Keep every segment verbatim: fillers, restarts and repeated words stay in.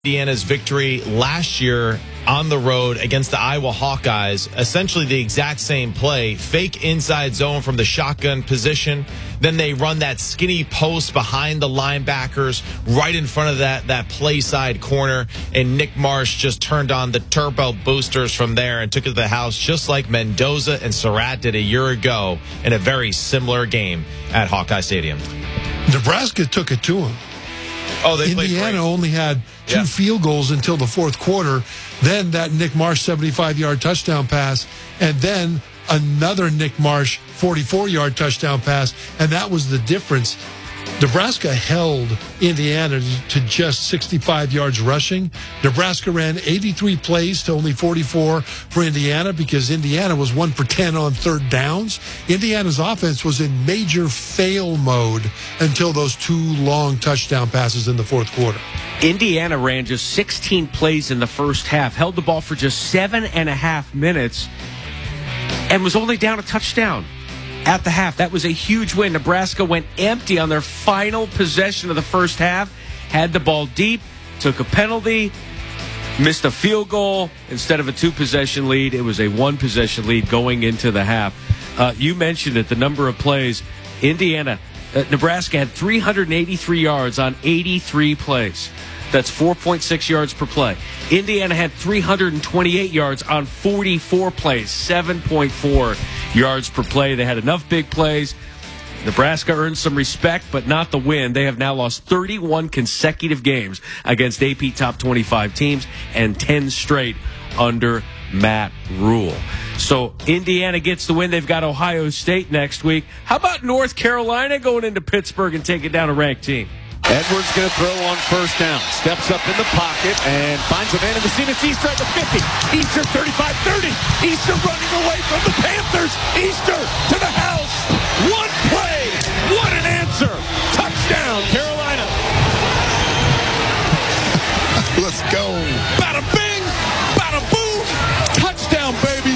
Indiana's victory last year on the road against the Iowa Hawkeyes. Essentially the exact same play. Fake inside zone from the shotgun position. Then they run that skinny post behind the linebackers right in front of that, that play side corner. And Nick Marsh just turned on the turbo boosters from there and took it to the house just like Mendoza and Surratt did a year ago in a very similar game at Hawkeye Stadium. Nebraska took it to him. Oh, they Indiana played only had two yeah. field goals until the fourth quarter. Then that Nick Marsh seventy-five-yard touchdown pass, and then another Nick Marsh forty-four-yard touchdown pass, and that was the difference. Nebraska held Indiana to just sixty-five yards rushing. Nebraska ran eighty-three plays to only forty-four for Indiana because Indiana was one for ten on third downs. Indiana's offense was in major fail mode until those two long touchdown passes in the fourth quarter. Indiana ran just sixteen plays in the first half, held the ball for just seven and a half minutes, and was only down a touchdown at the half. That was a huge win. Nebraska went empty on their final possession of the first half, had the ball deep, took a penalty, missed a field goal. Instead of a two-possession lead, it was a one-possession lead going into the half. Uh, you mentioned it, the number of plays. Indiana, uh, Nebraska had three hundred eighty-three yards on eighty-three plays. That's four point six yards per play. Indiana had three hundred twenty-eight yards on forty-four plays, seven point four yards per play. They had enough big plays. Nebraska earned some respect, but not the win. They have now lost thirty-one consecutive games against A P top twenty-five teams and ten straight under Matt Rule. So Indiana gets the win. They've got Ohio State next week. How about North Carolina going into Pittsburgh and taking down a ranked team? Edwards going to throw on first down. Steps up in the pocket and finds a man in the seam. It's Easter at the fifty. Easter thirty-five thirty. Easter running away from the Panthers. Easter to the house. One play. What an answer. Touchdown, Carolina. Let's go. Bada bing. Bada boom. Touchdown, baby.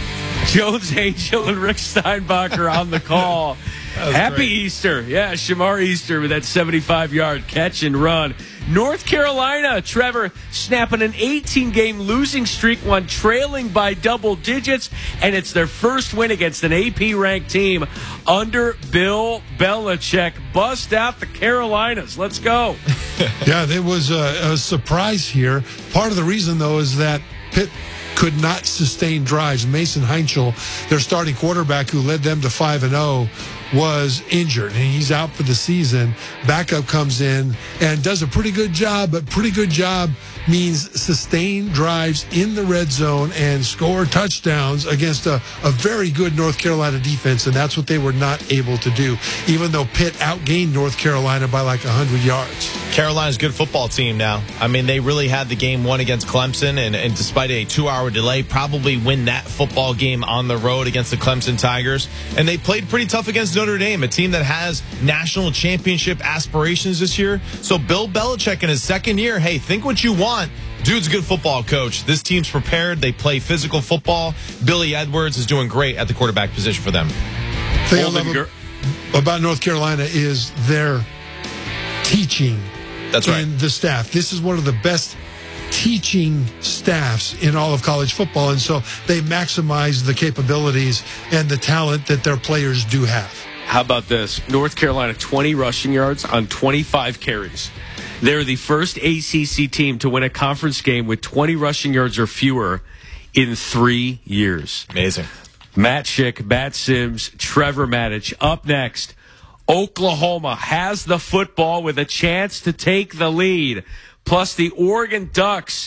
Jones Angel and Rick Steinbacher on the call. Happy great. Easter. Yeah, Shamar Easter with that seventy-five-yard catch and run. North Carolina, Trevor, snapping an eighteen-game losing streak, one trailing by double digits, and it's their first win against an A P-ranked team under Bill Belichick. Bust out the Carolinas. Let's go. Yeah, there was a, a surprise here. Part of the reason, though, is that Pitt could not sustain drives. Mason Heinchel, their starting quarterback who led them to five and oh, was injured, and he's out for the season. Backup comes in and does a pretty good job, but pretty good job means sustain drives in the red zone and score touchdowns against a, a very good North Carolina defense, and that's what they were not able to do, even though Pitt outgained North Carolina by like one hundred yards. Carolina's a good football team now. I mean, they really had the game won against Clemson, and, and despite a two-hour delay, probably win that football game on the road against the Clemson Tigers. And they played pretty tough against Notre Dame, a team that has national championship aspirations this year. So Bill Belichick in his second year, hey, think what you want. Dude's a good football coach. This team's prepared. They play physical football. Billy Edwards is doing great at the quarterback position for them. The thing I love about North Carolina is their teaching. That's right. And the staff. This is one of the best teaching staffs in all of college football, and so they maximize the capabilities and the talent that their players do have. How about this? North Carolina, twenty rushing yards on twenty-five carries. They're the first A C C team to win a conference game with twenty rushing yards or fewer in three years. Amazing. Matt Schick, Matt Sims, Trevor Maddich. Up next, Oklahoma has the football with a chance to take the lead. Plus the Oregon Ducks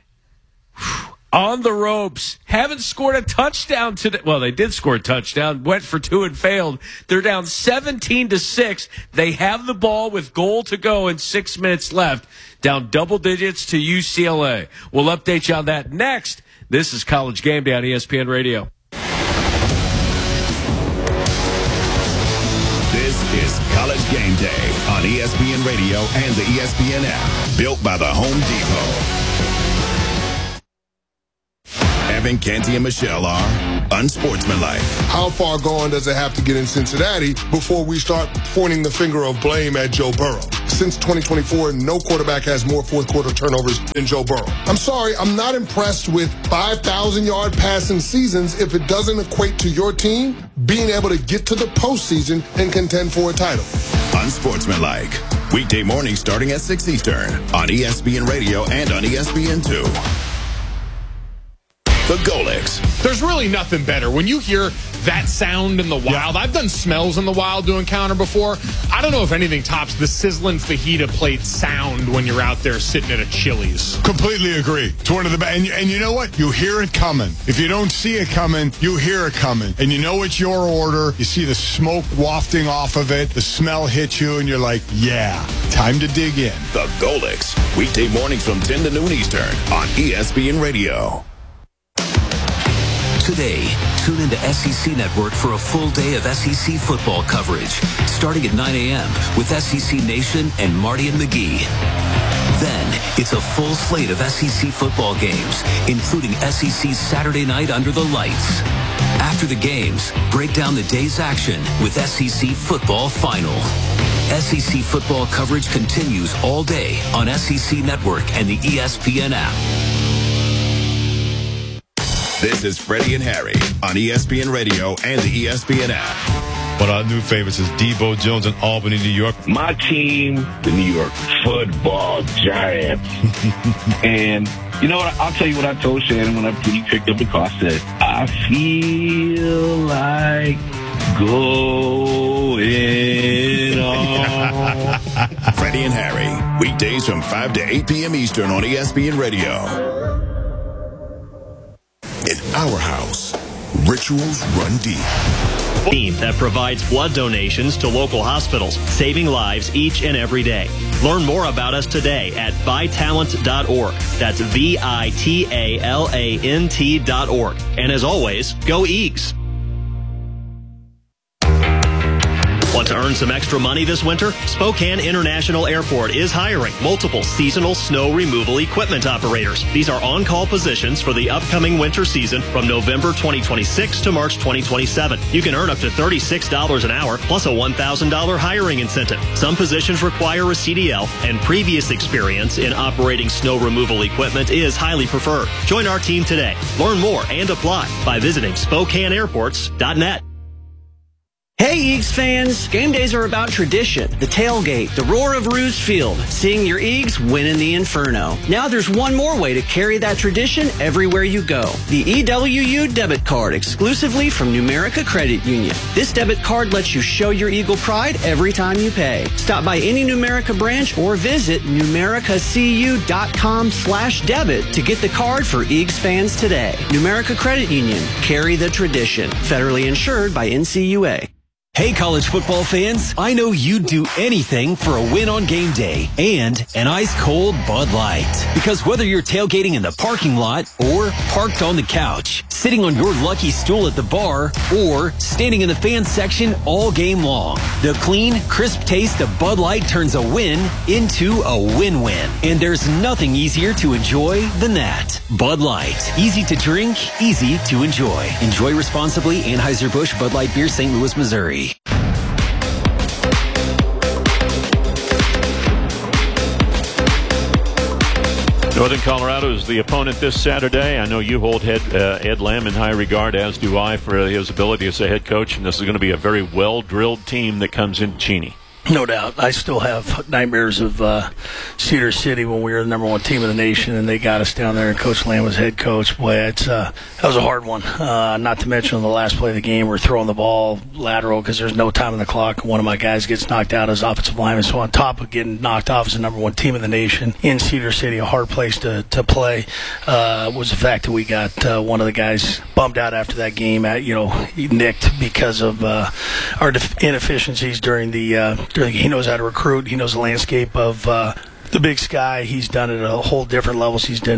on the ropes. Haven't scored a touchdown today. Well, they did score a touchdown. Went for two and failed. They're down seventeen to six. They have the ball with goal to go and six minutes left. Down double digits to U C L A. We'll update you on that next. This is College Game Day on E S P N Radio. This is College Game Day on E S P N Radio and the E S P N app. Built by the Home Depot. Evan, Canty, and Michelle are unsportsmanlike. How far gone does it have to get in Cincinnati before we start pointing the finger of blame at Joe Burrow? since twenty twenty-four, no quarterback has more fourth quarter turnovers than Joe Burrow. I'm sorry, I'm not impressed with five thousand yard passing seasons if it doesn't equate to your team being able to get to the postseason and contend for a title. Unsportsmanlike. Weekday mornings starting at six Eastern on E S P N Radio and on E S P N two. The Golix. There's really nothing better. When you hear that sound in the wild, I've done smells in the wild doing counter before. I don't know if anything tops the sizzling fajita plate sound when you're out there sitting at a Chili's. Completely agree. It's one of the best. And, and you know what? You hear it coming. If you don't see it coming, you hear it coming. And you know it's your order. You see the smoke wafting off of it. The smell hits you, and you're like, yeah, time to dig in. The Golix. Weekday mornings from ten to noon Eastern on E S P N Radio. Today, tune into S E C Network for a full day of S E C football coverage, starting at nine a.m. with S E C Nation and Marty and McGee. Then, it's a full slate of S E C football games, including S E C's Saturday night Under the Lights. After the games, break down the day's action with S E C Football Final. S E C football coverage continues all day on S E C Network and the E S P N app. This is Freddie and Harry on E S P N Radio and the E S P N app. One of our new favorites is Debo Jones in Albany, New York. My team, the New York Football Giants. And you know what? I'll tell you what I told Shannon when, I, when he picked up the car. I said, I feel like going on. Freddie and Harry, weekdays from five to eight p.m. Eastern on E S P N Radio. In our house, rituals run deep. Team that provides blood donations to local hospitals, saving lives each and every day. Learn more about us today at vitalent dot org. That's V I T A L A N T dot org. And as always, go Eagles. Want to earn some extra money this winter? Spokane International Airport is hiring multiple seasonal snow removal equipment operators. These are on-call positions for the upcoming winter season from November twenty twenty-six to March twenty twenty-seven. You can earn up to thirty-six dollars an hour plus a one thousand dollars hiring incentive. Some positions require a C D L, and previous experience in operating snow removal equipment is highly preferred. Join our team today. Learn more and apply by visiting Spokane Airports dot net. Hey, Eagles fans! Game days are about tradition, the tailgate, the roar of Roos Field, seeing your Eagles win in the Inferno. Now there's one more way to carry that tradition everywhere you go. The E W U debit card, exclusively from Numerica Credit Union. This debit card lets you show your Eagle pride every time you pay. Stop by any Numerica branch or visit numericacu.com slash debit to get the card for Eagles fans today. Numerica Credit Union. Carry the tradition. Federally insured by N C U A. Hey, college football fans, I know you'd do anything for a win on game day and an ice-cold Bud Light. Because whether you're tailgating in the parking lot or parked on the couch, sitting on your lucky stool at the bar, or standing in the fan section all game long, the clean, crisp taste of Bud Light turns a win into a win-win. And there's nothing easier to enjoy than that. Bud Light. Easy to drink, easy to enjoy. Enjoy responsibly. Anheuser-Busch Bud Light Beer, Saint Louis, Missouri. Northern Colorado is the opponent this Saturday. I know you hold head, uh, Ed Lamb in high regard, as do I, for his ability as a head coach. And this is going to be a very well-drilled team that comes into Cheney. No doubt. I still have nightmares of uh, Cedar City when we were the number one team in the nation, and they got us down there, and Coach Lamb was head coach. Boy, it's uh, that was a hard one. Uh, not to mention on the last play of the game, we're throwing the ball lateral because there's no time on the clock. One of my guys gets knocked out as offensive lineman. So on top of getting knocked off as the number one team in the nation in Cedar City, a hard place to, to play, uh, was the fact that we got uh, one of the guys bummed out after that game, at, you know, he nicked because of uh, our def- inefficiencies during the uh, He knows how to recruit. He knows the landscape of uh, the Big Sky. He's done it at a whole different levels. He's done it,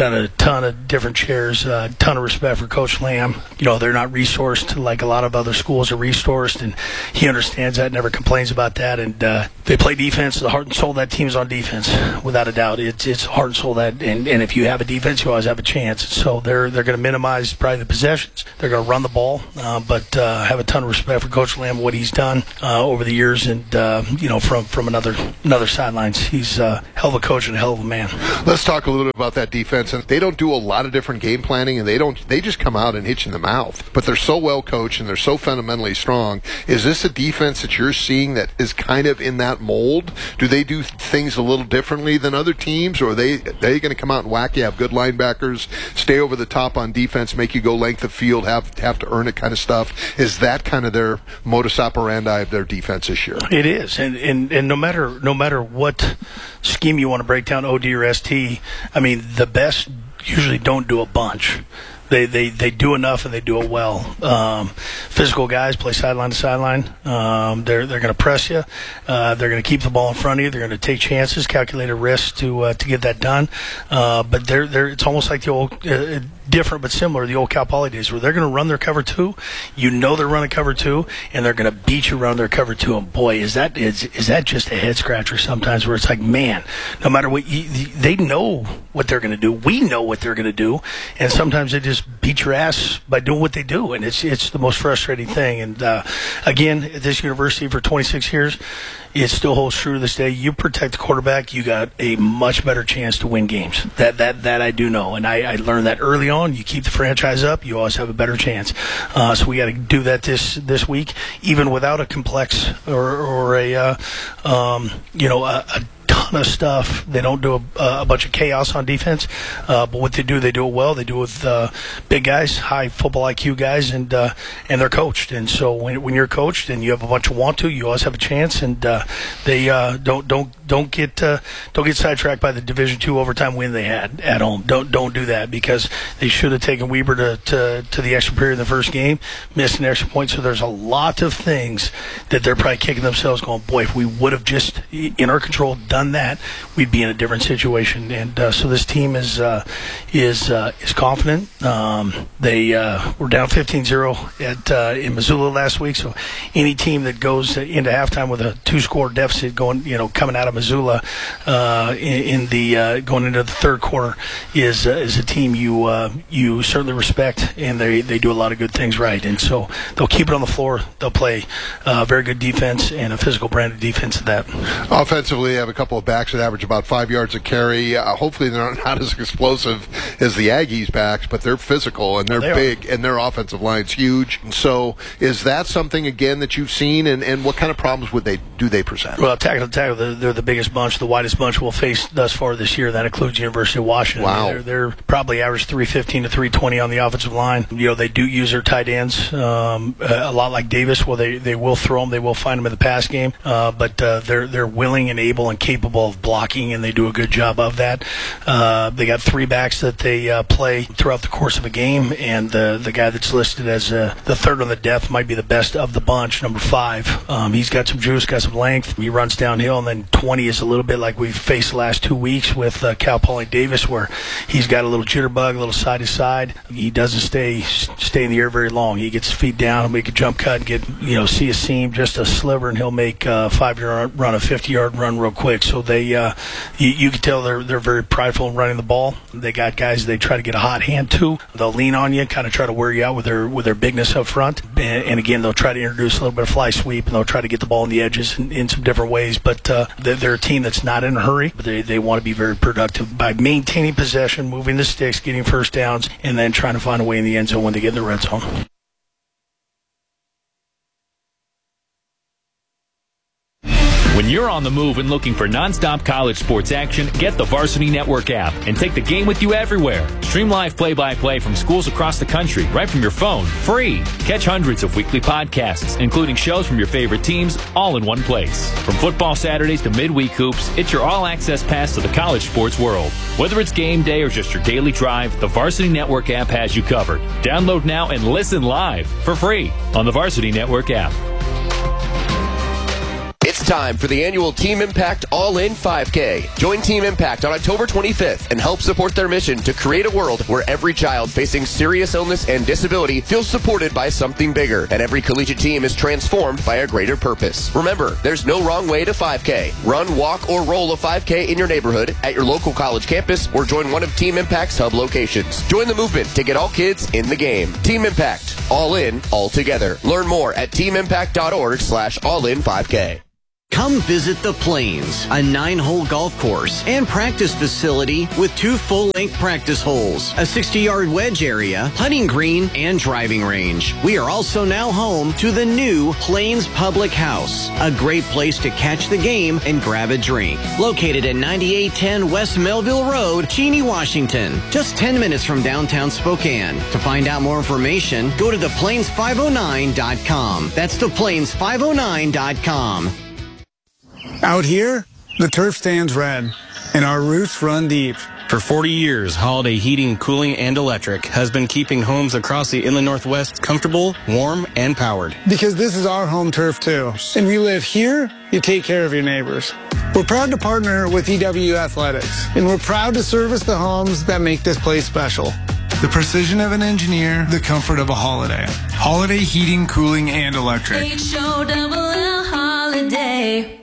done a ton of different chairs, a uh, ton of respect for Coach Lamb. You know, they're not resourced like a lot of other schools are resourced, and he understands that, never complains about that. And uh, they play defense. The heart and soul of that team is on defense, without a doubt. It's it's heart and soul that, and, and if you have a defense, you always have a chance. So they're they're going to minimize probably the possessions. They're going to run the ball, uh, but uh, have a ton of respect for Coach Lamb, what he's done uh, over the years, and uh, you know, from from another another sidelines, he's a uh, hell of a coach and a hell of a man. Let's talk a little bit about that defense. And they don't do a lot of different game planning, and they don't they just come out and hit you in the mouth. But they're so well coached and they're so fundamentally strong. Is this a defense that you're seeing that is kind of in that mold? Do they do things a little differently than other teams, or are they they going to come out and whack you, have good linebackers, stay over the top on defense, make you go length of field, have have to earn it kind of stuff? Is that kind of their modus operandi of their defense this year? It is, and and, and no matter no matter what scheme you want to break down, O D or S T, I mean, the best usually don't do a bunch. They, they they do enough and they do it well. Um, physical guys play sideline to sideline. Um, they're they're going to press you. Uh, they're going to keep the ball in front of you. They're going to take chances, calculated risks to uh, to get that done. Uh, but they're they're it's almost like the old. Uh, different but similar, the old Cal Poly days, where they're going to run their cover two. You know they're running cover two, and they're going to beat you around their cover two. And boy, is that is is that just a head scratcher sometimes, where it's like, man, no matter what, you, they know what they're going to do. We know what they're going to do, and sometimes they just beat your ass by doing what they do, and it's it's the most frustrating thing. And uh, again, at this university for twenty-six years, it still holds true to this day. You protect the quarterback, you got a much better chance to win games. That that that I do know, and I, I learned that early on. You keep the franchise up, you always have a better chance. Uh, so we got to do that this this week, even without a complex or or a uh, um, you know a, a ton of stuff. They don't do a, a bunch of chaos on defense, uh, but what they do, they do it well. They do it with uh, big guys, high football I Q guys, and uh, and they're coached. And so when when you're coached and you have a bunch of want to, you always have a chance. And uh, they uh, don't don't don't get uh, don't get sidetracked by the Division two overtime win they had at home. Don't don't do that, because they should have taken Weber to, to to the extra period in the first game, missed an extra point. So there's a lot of things that they're probably kicking themselves, going, boy, if we would have just in our control done that, we'd be in a different situation. And uh, so this team is uh, is uh, is confident. Um, they uh, were down fifteen zero at uh, in Missoula last week. So any team that goes into halftime with a two-score deficit, going you know coming out of Missoula uh, in, in the uh, going into the third quarter, is uh, is a team you uh, you certainly respect, and they they do a lot of good things right. And so they'll keep it on the floor. They'll play uh, very good defense and a physical brand of defense at that. Offensively, they have a couple of backs that average about five yards a carry. Uh, hopefully they're not as explosive as the Aggies backs, but they're physical and they're they big, are. and their offensive line's huge. So is that something, again, that you've seen, and, and what kind of problems would they do they present? Well, tackle to tackle, they're, they're the biggest bunch, the widest bunch we'll face thus far this year. That includes University of Washington. Wow. They're, they're probably average three fifteen to three twenty on the offensive line. You know, they do use their tight ends um, a lot like Davis. Well, they, they will throw them. They will find them in the pass game. Uh, but uh, they're they're willing and able and capable of blocking, and they do a good job of that. Uh, they got three backs that they uh, play throughout the course of a game, and the the guy that's listed as uh, the third on the depth might be the best of the bunch, number five. Um, he's got some juice, got some length. He runs downhill, and then twenty is a little bit like we've faced the last two weeks with uh, Cal Poly Davis, where he's got a little jitterbug, a little side to side. He doesn't stay stay in the air very long. He gets his feet down, make a jump cut, and get you know see a seam, just a sliver, and he'll make a five-yard run, a fifty-yard run real quick. So they, uh, you, you can tell they're they're very prideful in running the ball. They got guys they try to get a hot hand to. They'll lean on you, kind of try to wear you out with their with their bigness up front. And, and again, they'll try to introduce a little bit of fly sweep, and they'll try to get the ball on the edges in, in some different ways. But uh, they're, they're a team that's not in a hurry. But they they want to be very productive by maintaining possession, moving the sticks, getting first downs, and then trying to find a way in the end zone when they get in the red zone. When you're on the move and looking for nonstop college sports action, get the Varsity Network app and take the game with you everywhere. Stream live play-by-play from schools across the country right from your phone, free. Catch hundreds of weekly podcasts, including shows from your favorite teams, all in one place. From football Saturdays to midweek hoops, it's your all-access pass to the college sports world. Whether it's game day or just your daily drive, the Varsity Network app has you covered. Download now and listen live for free on the Varsity Network app. It's It's time for the annual Team Impact All-In five K. Join Team Impact on October twenty-fifth and help support their mission to create a world where every child facing serious illness and disability feels supported by something bigger, and every collegiate team is transformed by a greater purpose. Remember, there's no wrong way to five K. Run, walk, or roll a five K in your neighborhood, at your local college campus, or join one of Team Impact's hub locations. Join the movement to get all kids in the game. Team Impact. All in, all together. Learn more at teamimpact.org slash all in 5K. Come visit The Plains, a nine-hole golf course and practice facility with two full-length practice holes, a sixty-yard wedge area, putting green, and driving range. We are also now home to the new Plains Public House, a great place to catch the game and grab a drink. Located at ninety-eight ten West Melville Road, Cheney, Washington, just ten minutes from downtown Spokane. To find out more information, go to the plains five oh nine dot com. That's the plains five oh nine dot com. Out here, the turf stands red, and our roots run deep. For forty years, Holiday Heating, Cooling, and Electric has been keeping homes across the Inland Northwest comfortable, warm, and powered. Because this is our home turf, too. And we live here, you take care of your neighbors. We're proud to partner with E W Athletics, and we're proud to service the homes that make this place special. The precision of an engineer, the comfort of a Holiday. Holiday Heating, Cooling, and Electric. H O double L Holiday.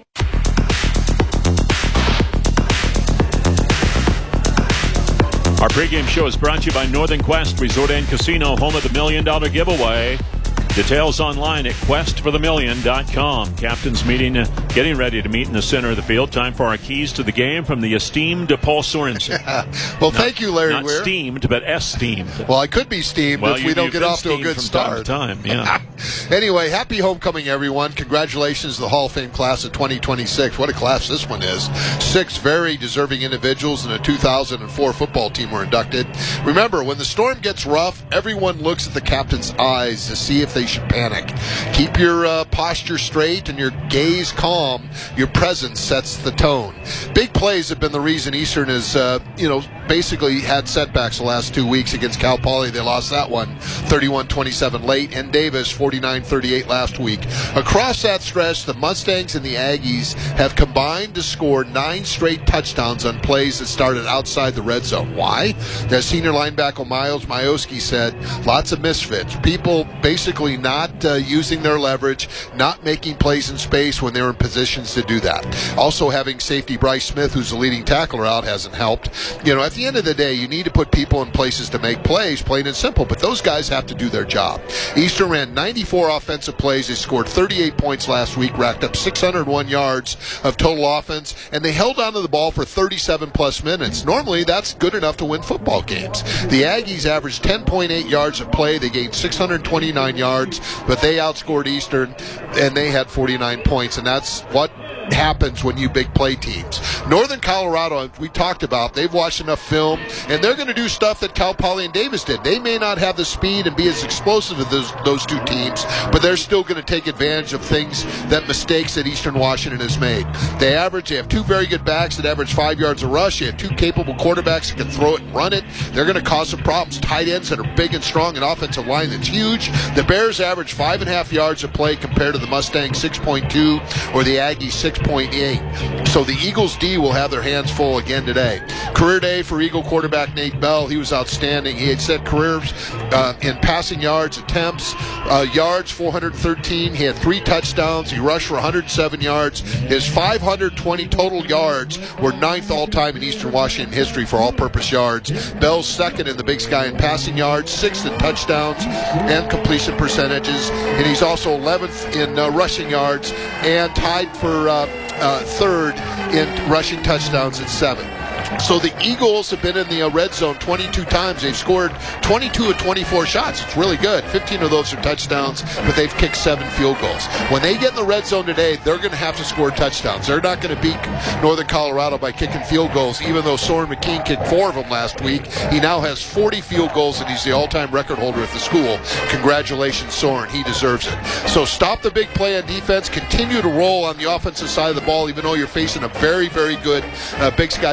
Our pregame show is brought to you by Northern Quest Resort and Casino, home of the Million Dollar Giveaway. Details online at quest for the million dot com. Captains meeting, uh, getting ready to meet in the center of the field. Time for our keys to the game from the esteemed Paul Sorensen. well, not, thank you, Larry not Weir. Not steamed, but esteemed. Well, I could be steamed well, if you, we don't get off to a good from start. Time to time, yeah. Anyway, happy homecoming, everyone. Congratulations to the Hall of Fame class of twenty twenty-six. What a class this one is. Six very deserving individuals in a two thousand four football team were inducted. Remember, when the storm gets rough, everyone looks at the captain's eyes to see if they should panic. Keep your uh, posture straight and your gaze calm. Your presence sets the tone. Big plays have been the reason Eastern has, uh, you know, basically had setbacks the last two weeks against Cal Poly. They lost that one thirty-one twenty-seven late, and Davis forty-nine thirty-eight last week. Across that stretch, the Mustangs and the Aggies have combined to score nine straight touchdowns on plays that started outside the red zone. Why? As senior linebacker Miles Majewski said, lots of misfits. People basically not uh, using their leverage, not making plays in space when they're in positions to do that. Also, having safety Bryce Smith, who's the leading tackler, out hasn't helped. You know, at the end of the day, you need to put people in places to make plays, plain and simple, but those guys have to do their job. Eastern ran ninety-four offensive plays. They scored thirty-eight points last week, racked up six hundred one yards of total offense, and they held onto the ball for thirty-seven plus minutes. Normally, that's good enough to win football games. The Aggies averaged ten point eight yards a play. They gained six hundred twenty-nine yards, but they outscored Eastern, and they had forty-nine points, and that's what happens when you big play teams. Northern Colorado, we talked about, they've watched enough film, and they're going to do stuff that Cal Poly and Davis did. They may not have the speed and be as explosive as those, those two teams, but they're still going to take advantage of things, that mistakes that Eastern Washington has made. They average, they have two very good backs that average five yards a rush. They have two capable quarterbacks that can throw it and run it. They're going to cause some problems. Tight ends that are big and strong, an offensive line that's huge. The Bears average five and a half yards a play compared to the Mustangs six point two or the Aggies six point eight. So the Eagles D will have their hands full again today. Career day for Eagle quarterback Nate Bell. He was outstanding. He had set careers uh, in passing yards, attempts, uh, yards four hundred thirteen. He had three touchdowns. He rushed for one hundred seven yards. His five hundred twenty total yards were ninth all-time in Eastern Washington history for all-purpose yards. Bell's second in the Big Sky in passing yards, sixth in touchdowns and completion percentages, and he's also eleventh in uh, rushing yards and tied for uh, uh, third in rushing touchdowns at seven. So the Eagles have been in the uh, red zone twenty-two times. They've scored twenty-two of twenty-four shots. It's really good. fifteen of those are touchdowns, but they've kicked seven field goals. When they get in the red zone today, they're going to have to score touchdowns. They're not going to beat Northern Colorado by kicking field goals, even though Soren McKean kicked four of them last week. He now has forty field goals, and he's the all-time record holder at the school. Congratulations, Soren. He deserves it. So stop the big play on defense. Continue to roll on the offensive side of the ball, even though you're facing a very, very good uh, Big Sky Conference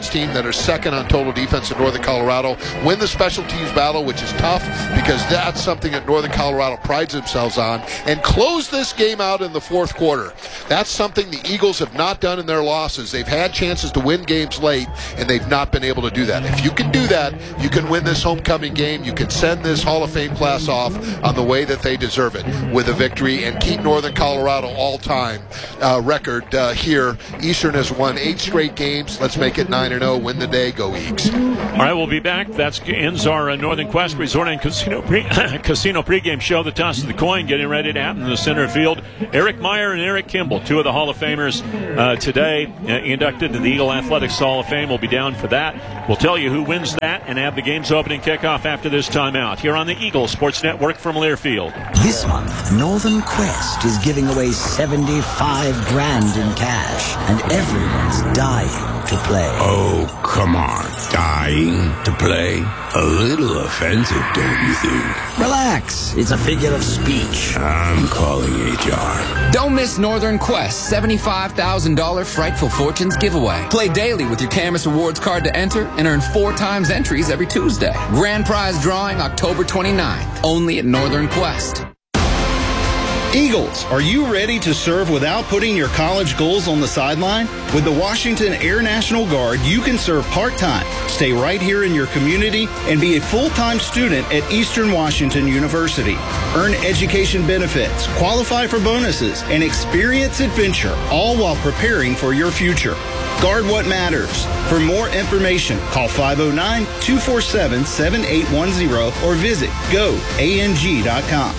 defense team that are second on total defense in Northern Colorado. Win the special teams battle, which is tough because that's something that Northern Colorado prides themselves on. And close this game out in the fourth quarter. That's something the Eagles have not done in their losses. They've had chances to win games late, and they've not been able to do that. If you can do that, you can win this homecoming game. You can send this Hall of Fame class off on the way that they deserve it with a victory and keep Northern Colorado all-time uh, record uh, here. Eastern has won eight straight games. Let's make it nine and oh. Win the day. Go Eagles. All right, we'll be back. That ends our uh, Northern Quest Resort and Casino pre- Casino pregame show. The toss of the coin getting ready to happen in the center field. Eric Meyer and Eric Kimball, two of the Hall of Famers uh, today, uh, inducted to the Eagle Athletics Hall of Fame. We'll be down for that. We'll tell you who wins that and have the game's opening kickoff after this timeout here on the Eagle Sports Network from Learfield. This month, Northern Quest is giving away seventy-five grand in cash, and everyone's dying to play. Oh, come on. Dying to play? A little offensive, don't you think? Relax. It's a figure of speech. I'm calling H R. Don't miss Northern Quest seventy-five thousand dollars Frightful Fortunes giveaway. Play daily with your Camus Rewards card to enter and earn four times entries every Tuesday. Grand prize drawing October twenty-ninth. Only at Northern Quest. Eagles, are you ready to serve without putting your college goals on the sideline? With the Washington Air National Guard, you can serve part-time, stay right here in your community, and be a full-time student at Eastern Washington University. Earn education benefits, qualify for bonuses, and experience adventure, all while preparing for your future. Guard what matters. For more information, call five oh nine, two four seven, seven eight one zero or visit go A N G dot com.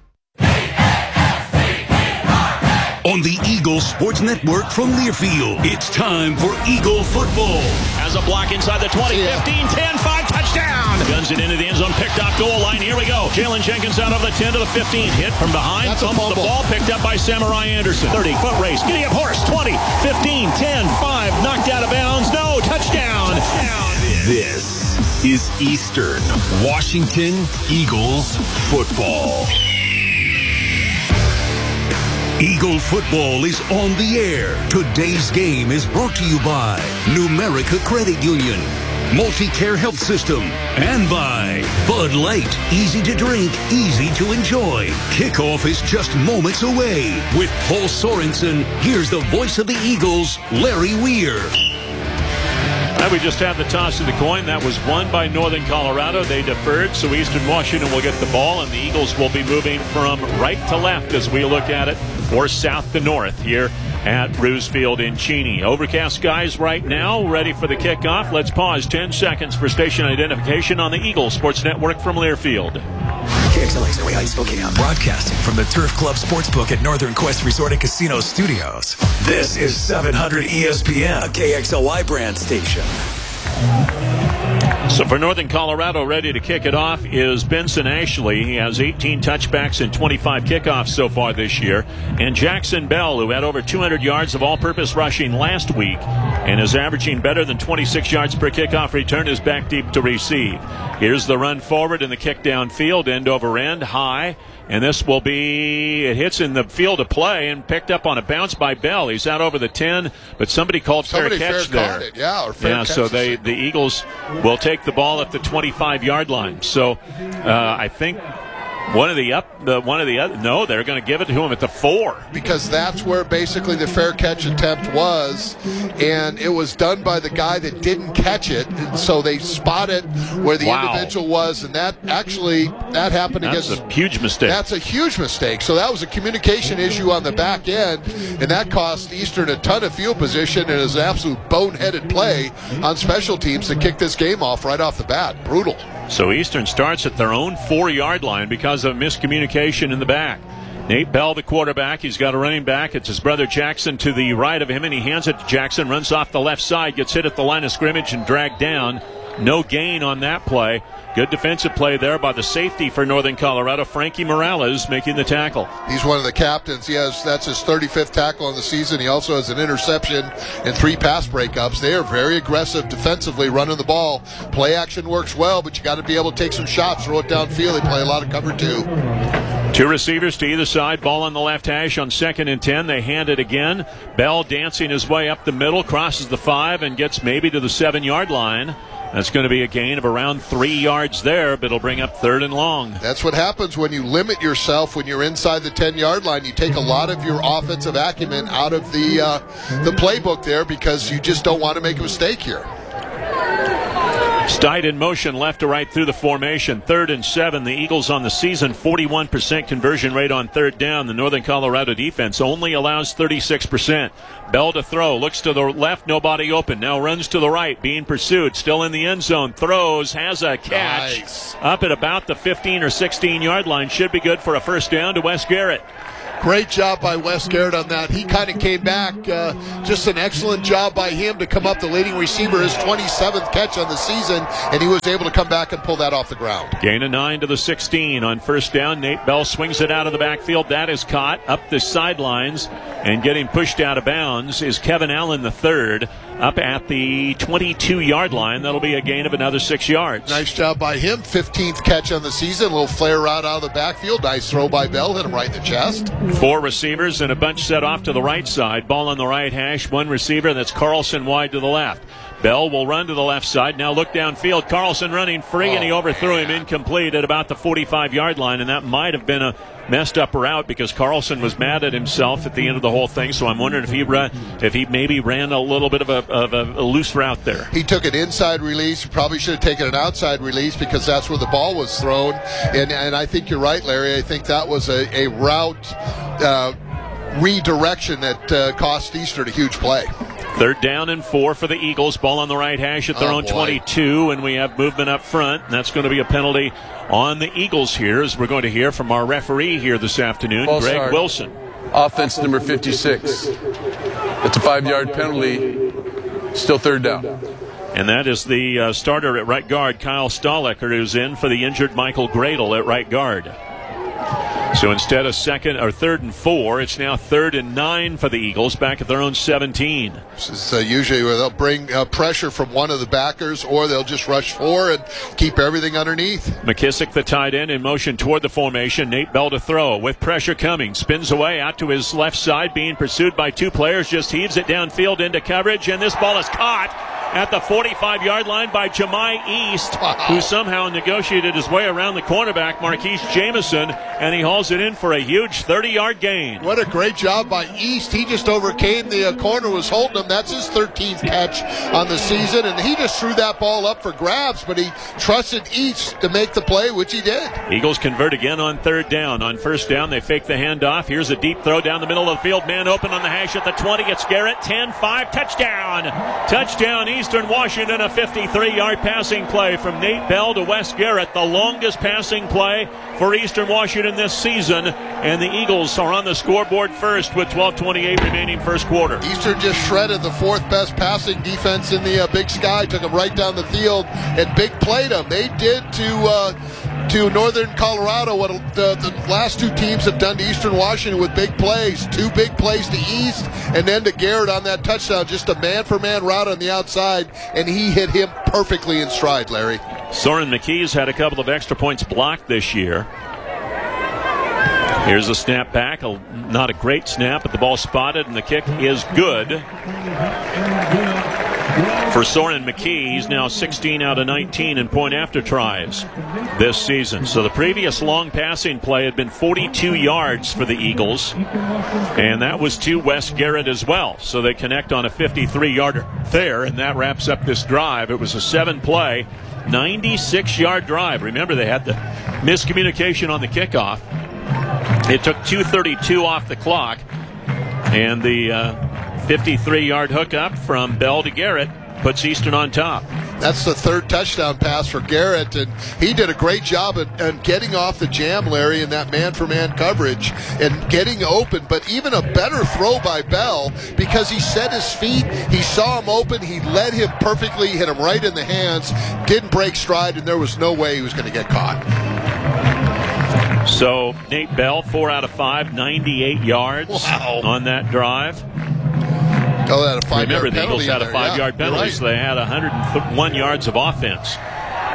On the Eagle Sports Network from Learfield, it's time for Eagle football. Has a block inside the twenty, fifteen, ten, five, touchdown. Guns it into the end zone, picked off goal line. Here we go. Jalen Jenkins out over the ten to the fifteen. Hit from behind. Thumps the ball, picked up by Samurai Anderson. thirty, foot race. Giddy up horse. twenty, fifteen, ten, five. Knocked out of bounds. No, touchdown. Touchdown. This is Eastern Washington Eagles football. Eagle football is on the air. Today's game is brought to you by Numerica Credit Union, Multicare Health System, and by Bud Light. Easy to drink, easy to enjoy. Kickoff is just moments away. With Paul Sorensen, here's the voice of the Eagles, Larry Weir. We just had the toss of the coin. That was won by Northern Colorado. They deferred, so Eastern Washington will get the ball, and the Eagles will be moving from right to left as we look at it, or south to north here at Roos Field in Cheney. Overcast skies right now, ready for the kickoff. Let's pause ten seconds for station identification on the Eagle Sports Network from Learfield. K X L X Area Spokane, broadcasting from the Turf Club Sportsbook at Northern Quest Resort and Casino Studios. This is seven hundred E S P N, a K X L Y brand station. So for Northern Colorado, ready to kick it off is Benson Ashley. He has eighteen touchbacks and twenty-five kickoffs so far this year. And Jackson Bell, who had over two hundred yards of all-purpose rushing last week and is averaging better than twenty-six yards per kickoff return, is back deep to receive. Here's the run forward and the kick downfield, end over end, high. And this will be, it hits in the field of play and picked up on a bounce by Bell. He's out over the ten, but somebody called somebody fair catch fair there. It, yeah, or fair yeah, catch so they the Eagles will take the ball at the twenty-five yard line. So uh, I think one of the up, the one of the other, no, they're going to give it to him at the four. Because that's where basically the fair catch attempt was, and it was done by the guy that didn't catch it, and so they spotted where the Wow. individual was, and that actually, that happened That's against... a huge mistake. That's a huge mistake. So that was a communication issue on the back end, and that cost Eastern a ton of field position, and it was an absolute boneheaded play on special teams to kick this game off right off the bat. Brutal. So Eastern starts at their own four-yard line because of miscommunication in the back. Nate Bell, the quarterback. He's got a running back. It's his brother Jackson to the right of him, and he hands it to Jackson, runs off the left side, gets hit at the line of scrimmage and dragged down. No gain on that play. Good defensive play there by the safety for Northern Colorado, Frankie Morales, making the tackle. He's one of the captains. He has that's his thirty-fifth tackle on the season. He also has an interception and three pass breakups. They are very aggressive defensively, running the ball. Play action works well, but you got to be able to take some shots, throw it downfield. They play a lot of cover two. Two receivers to either side. Ball on the left hash on second and ten. They hand it again. Bell dancing his way up the middle, crosses the five, and gets maybe to the seven-yard line. That's going to be a gain of around three yards there, but it'll bring up third and long. That's what happens when you limit yourself when you're inside the ten-yard line. You take a lot of your offensive acumen out of the uh, the playbook there because you just don't want to make a mistake here. Stide in motion left to right through the formation. Third and seven. The Eagles on the season, forty-one percent conversion rate on third down. The Northern Colorado defense only allows thirty-six percent. Bell to throw. Looks to the left. Nobody open. Now runs to the right. Being pursued. Still in the end zone. Throws. Has a catch. Nice. Up at about the fifteen or sixteen-yard line. Should be good for a first down to Wes Garrett. Great job by Wes Garrett on that. He kind of came back. Uh, just an excellent job by him to come up the leading receiver, his twenty-seventh catch on the season, and he was able to come back and pull that off the ground. Gain of nine to the sixteen on first down. Nate Bell swings it out of the backfield. That is caught up the sidelines, and getting pushed out of bounds is Kevin Allen the third up at the twenty-two-yard line. That'll be a gain of another six yards. Nice job by him. fifteenth catch on the season. A little flare route out of the backfield. Nice throw by Bell. Hit him right in the chest. Four receivers and a bunch set off to the right side. Ball on the right hash. One receiver. That's Carlson wide to the left. Bell will run to the left side. Now look downfield. Carlson running free, oh, and he overthrew man. him incomplete at about the forty-five-yard line, and that might have been a messed up route because Carlson was mad at himself at the end of the whole thing. So I'm wondering if he ran, if he maybe ran a little bit of a, of a, a loose route there. He took an inside release. Probably should have taken an outside release because that's where the ball was thrown. And and I think you're right, Larry. I think that was a, a route uh, redirection that uh, cost Eastern a huge play. Third down and four for the Eagles. Ball on the right hash at their oh, own boy. twenty-two, and we have movement up front. And that's going to be a penalty on the Eagles here, as we're going to hear from our referee here this afternoon, False Greg start. Wilson. Offense number fifty-six. It's a five-yard penalty. Still third down. And that is the uh, starter at right guard, Kyle Stahlecker, who's in for the injured Michael Gradle at right guard. So instead of second or third and four, it's now third and nine for the Eagles back at their own seventeen. So usually they'll bring uh, pressure from one of the backers, or they'll just rush four and keep everything underneath. McKissick, the tight end, in motion toward the formation. Nate Bell to throw with pressure coming. Spins away out to his left side, being pursued by two players. Just heaves it downfield into coverage, and this ball is caught at the forty-five-yard line by Jemai East, wow. who somehow negotiated his way around the cornerback, Marquise Jameson, and he hauls it in for a huge thirty-yard gain. What a great job by East. He just overcame the uh, corner, was holding him. That's his thirteenth catch on the season, and he just threw that ball up for grabs, but he trusted East to make the play, which he did. Eagles convert again on third down. On first down, they fake the handoff. Here's a deep throw down the middle of the field. Man open on the hash at the twenty. It's Garrett. ten five. Touchdown. Touchdown, Eastern Washington. A fifty-three-yard passing play from Nate Bell to Wes Garrett. The longest passing play for Eastern Washington this season. And the Eagles are on the scoreboard first with twelve twenty-eight remaining first quarter. Eastern just shredded the fourth best passing defense in the uh, Big Sky. Took them right down the field and big played them. They did to uh, to Northern Colorado what the, the last two teams have done to Eastern Washington with big plays. Two big plays to East and then to Garrett on that touchdown. Just a man-for-man route on the outside, and he hit him perfectly in stride, Larry. Soren McKee's had a couple of extra points blocked this year. Here's a snap back. A, not a great snap, but the ball spotted, and the kick is good for Soren McKee. He's now sixteen out of nineteen in point after tries this season. So the previous long passing play had been forty-two yards for the Eagles, and that was to Wes Garrett as well. So they connect on a fifty-three-yarder there, and that wraps up this drive. It was a seven-play, ninety-six-yard drive. Remember, they had the miscommunication on the kickoff. It took two thirty-two off the clock, and the uh, fifty-three-yard hookup from Bell to Garrett puts Eastern on top. That's the third touchdown pass for Garrett, and he did a great job at, at getting off the jam, Larry, in that man-for-man coverage and getting open, but even a better throw by Bell because he set his feet, he saw him open, he led him perfectly, hit him right in the hands, didn't break stride, and there was no way he was going to get caught. So Nate Bell, four out of five, ninety-eight yards wow. on that drive. Oh, that a five Remember, yard the Eagles had a there. five-yard yeah, penalty, right. so they had one hundred one yards of offense.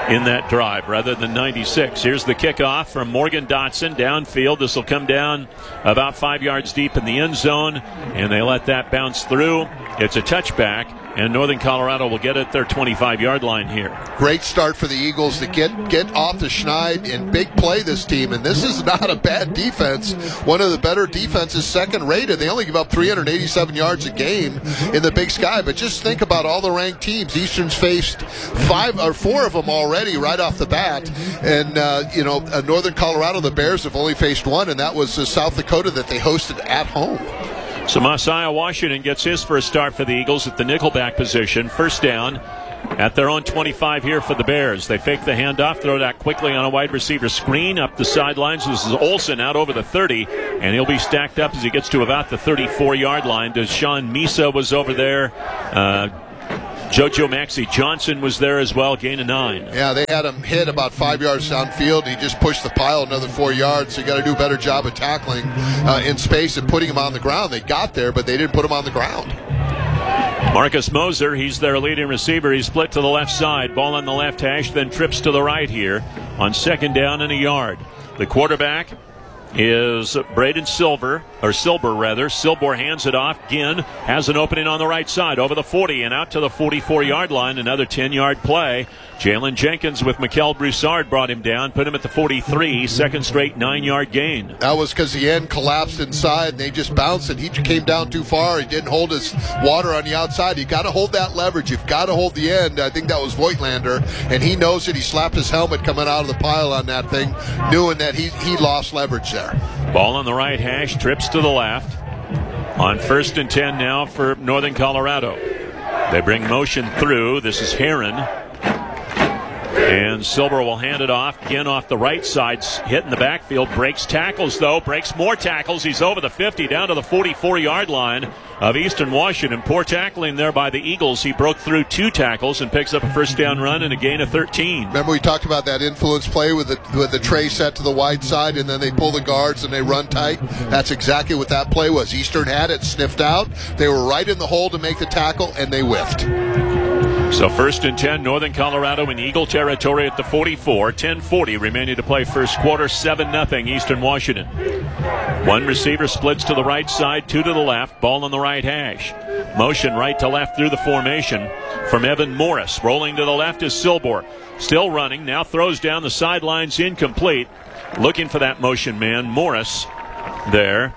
in that drive rather than ninety-six. Here's the kickoff from Morgan Dotson downfield. This will come down about five yards deep in the end zone, and they let that bounce through. It's a touchback, and Northern Colorado will get at their twenty-five-yard line here. Great start for the Eagles to get, get off the schneid and big play this team, and this is not a bad defense. One of the better defenses, second-rated. They only give up three hundred eighty-seven yards a game in the Big Sky, but just think about all the ranked teams. Eastern's faced five or four of them already right off the bat, and uh, you know, uh, Northern Colorado, the Bears have only faced one, and that was uh, South Dakota that they hosted at home. So Messiah Washington gets his first start for the Eagles at the nickelback position. First down at their own twenty-five here for the Bears. They fake the handoff, throw that quickly on a wide receiver screen up the sidelines. This is Olsen out over the thirty, and he'll be stacked up as he gets to about the thirty-four-yard line. Deshaun Misa was over there. Uh, Jojo Maxey Johnson was there as well, gain of nine. Yeah, they had him hit about five yards downfield, and he just pushed the pile another four yards. So you got to do a better job of tackling uh, in space and putting him on the ground. They got there, but they didn't put him on the ground. Marcus Moser, he's their leading receiver. He's split to the left side. Ball on the left hash, then trips to the right here on second down and a yard. The quarterback is Braden Silver, or Silber rather. Silber hands it off. Ginn has an opening on the right side over the forty and out to the forty-four-yard line. Another ten-yard play. Jalen Jenkins with Mikel Broussard brought him down, put him at the forty-three. Second straight nine-yard gain. That was because the end collapsed inside, and they just bounced, and he came down too far. He didn't hold his water on the outside. You got to hold that leverage. You've got to hold the end. I think that was Voigtlander, and he knows it. He slapped his helmet coming out of the pile on that thing, knowing that he, he lost leverage there. Ball on the right hash, trips to the left. On first and ten now for Northern Colorado. They bring motion through. This is Heron. And Silver will hand it off. Again off the right side, hitting the backfield. Breaks tackles, though. Breaks more tackles. He's over the fifty, down to the forty-four-yard line of Eastern Washington. Poor tackling there by the Eagles. He broke through two tackles and picks up a first down run and a gain of thirteen. Remember we talked about that influence play with the, with the tray set to the wide side, and then they pull the guards and they run tight? That's exactly what that play was. Eastern had it sniffed out. They were right in the hole to make the tackle, and they whiffed. So first and ten, Northern Colorado in Eagle territory at the forty-four. ten forty remaining to play first quarter. seven nothing Eastern Washington. One receiver splits to the right side, two to the left. Ball on the right hash. Motion right to left through the formation from Evan Morris. Rolling to the left is Silbor. Still running. Now throws down the sidelines, incomplete. Looking for that motion man. Morris there.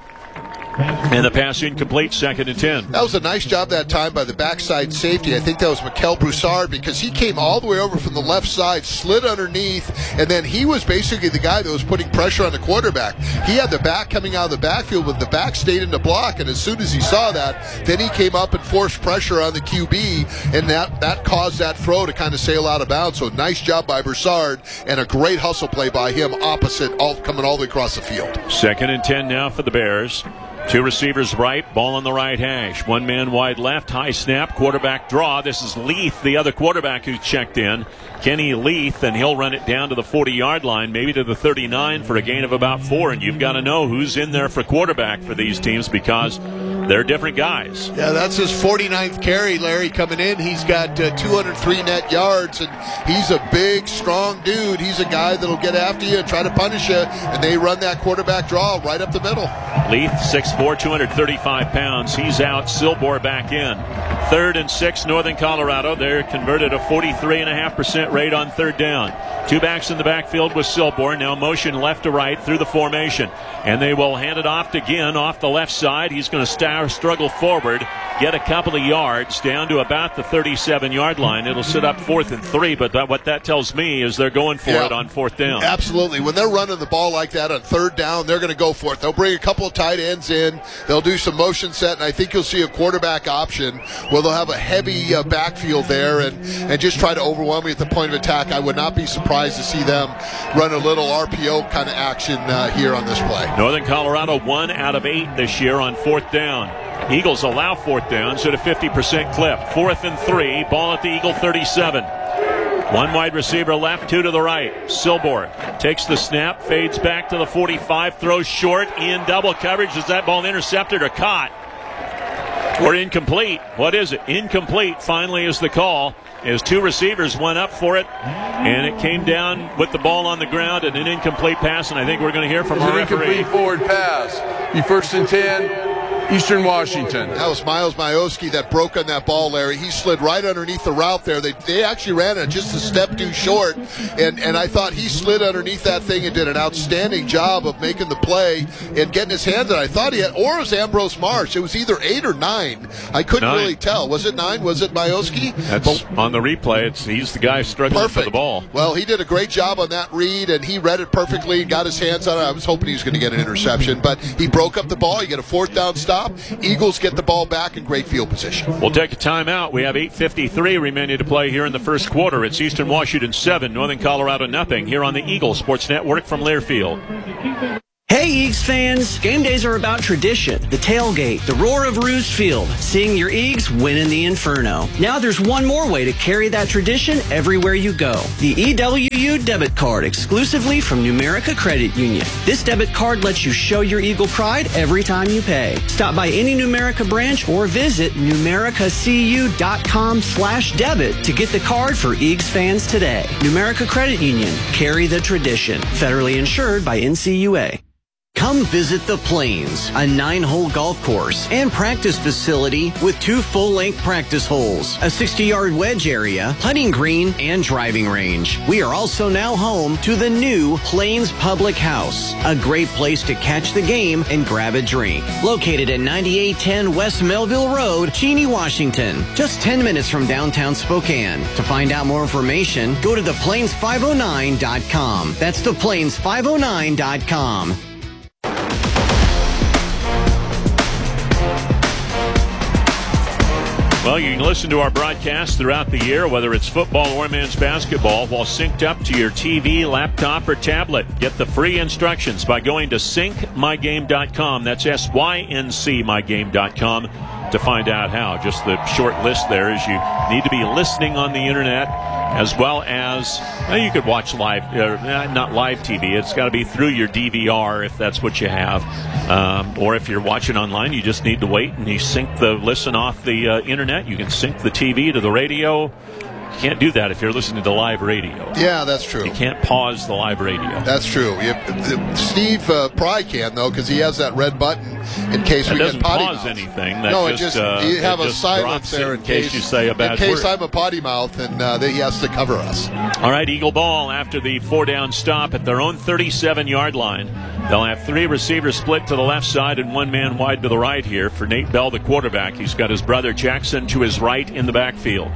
And the pass incomplete, second and ten. That was a nice job that time by the backside safety. I think that was Mikel Broussard, because he came all the way over from the left side, slid underneath, and then he was basically the guy that was putting pressure on the quarterback. He had the back coming out of the backfield, but the back stayed in the block, and as soon as he saw that, then he came up and forced pressure on the Q B, and that, that caused that throw to kind of sail out of bounds. So nice job by Broussard, and a great hustle play by him opposite, all coming all the way across the field. Second and ten now for the Bears. Two receivers right, ball on the right hash. One man wide left, high snap, quarterback draw. This is Leith, the other quarterback who checked in. Kenny Leith, and he'll run it down to the forty-yard line, maybe to the thirty-nine for a gain of about four. And you've got to know who's in there for quarterback for these teams, because they're different guys. Yeah, that's his forty-ninth carry, Larry, coming in. He's got uh, two hundred three net yards, and he's a big, strong dude. He's a guy that'll get after you and try to punish you, and they run that quarterback draw right up the middle. Leith, six foot four, two hundred thirty-five pounds. He's out. Silbor back in. Third and six, Northern Colorado. They're converted a forty-three point five percent rate on third down. Two backs in the backfield with Silbor. Now motion left to right through the formation. And they will hand it off to Ginn off the left side. He's going to star, struggle forward, get a couple of yards down to about the thirty-seven-yard line. It'll sit up fourth and three, but that, what that tells me is they're going for yeah. it on fourth down. Absolutely. When they're running the ball like that on third down, they're going to go for it. They'll bring a couple of tight ends in. They'll do some motion set, and I think you'll see a quarterback option where they'll have a heavy uh, backfield there and, and just try to overwhelm you at the point of attack. I would not be surprised to see them run a little R P O kind of action uh, here on this play. Northern Colorado one out of eight this year on fourth down. Eagles allow fourth downs at a fifty percent clip. Fourth and three, ball at the Eagle thirty-seven. One wide receiver left, two to the right. Silbor takes the snap, fades back to the forty-five, throws short, in double coverage. Is that ball intercepted or caught? Or incomplete? What is it? Incomplete finally is the call. His two receivers went up for it, and it came down with the ball on the ground and an incomplete pass, and I think we're going to hear from It's our an referee. incomplete forward pass. Be first and ten. Eastern Washington. That was Miles Majewski that broke on that ball, Larry. He slid right underneath the route there. They they actually ran it just a step too short, and, and I thought he slid underneath that thing and did an outstanding job of making the play and getting his hands on it. I thought he had, or it was Ambrose Marsh. It was either eight or nine. I couldn't Nine. really tell. Was it nine? Was it Majewski? That's on the replay. It's he's the guy struggling Perfect. for the ball. Well, he did a great job on that read, and he read it perfectly and got his hands on it. I was hoping he was going to get an interception, but he broke up the ball. You get a fourth down stop. Eagles get the ball back in great field position. We'll take a timeout. We have eight fifty-three remaining to play here in the first quarter. It's Eastern Washington seven, Northern Colorado nothing here on the Eagle Sports Network from Learfield. Hey, Eags fans! Game days are about tradition, the tailgate, the roar of Roos Field, seeing your Eags win in the Inferno. Now there's one more way to carry that tradition everywhere you go. The E W U debit card, exclusively from Numerica Credit Union. This debit card lets you show your Eagle pride every time you pay. Stop by any Numerica branch or visit numericacu.com slash debit to get the card for Eags fans today. Numerica Credit Union. Carry the tradition. Federally insured by N C U A. Come visit the Plains, a nine-hole golf course and practice facility with two full-length practice holes, a sixty-yard wedge area, putting green, and driving range. We are also now home to the new Plains Public House, a great place to catch the game and grab a drink. Located at ninety-eight ten West Melville Road, Cheney, Washington, just ten minutes from downtown Spokane. To find out more information, go to the plains five oh nine dot com. That's the plains five oh nine dot com. Well, you can listen to our broadcast throughout the year, whether it's football or men's basketball, while synced up to your T V, laptop, or tablet. Get the free instructions by going to sync my game dot com. That's S Y N C my game dot com to find out how. Just the short list there is you need to be listening on the internet, as well as well, you could watch live, uh, not live T V. It's got to be through your D V R if that's what you have. Um, or if you're watching online, you just need to wait and you sync the listen off the uh, internet. You can sync the T V to the radio. You can't do that if you're listening to live radio. Yeah, that's true. You can't pause the live radio. That's true. You, Steve uh, probably can, though, because he has that red button in case That we doesn't get potty pause mouth. anything. That no, just, it just uh, you have it a just silence drops it there in case you say a bad in case word. I'm a potty mouth, and uh, that he has to cover us. All right, Eagle ball after the four-down stop at their own thirty-seven-yard line. They'll have three receivers split to the left side and one man wide to the right here for Nate Bell, the quarterback. He's got his brother Jackson to his right in the backfield.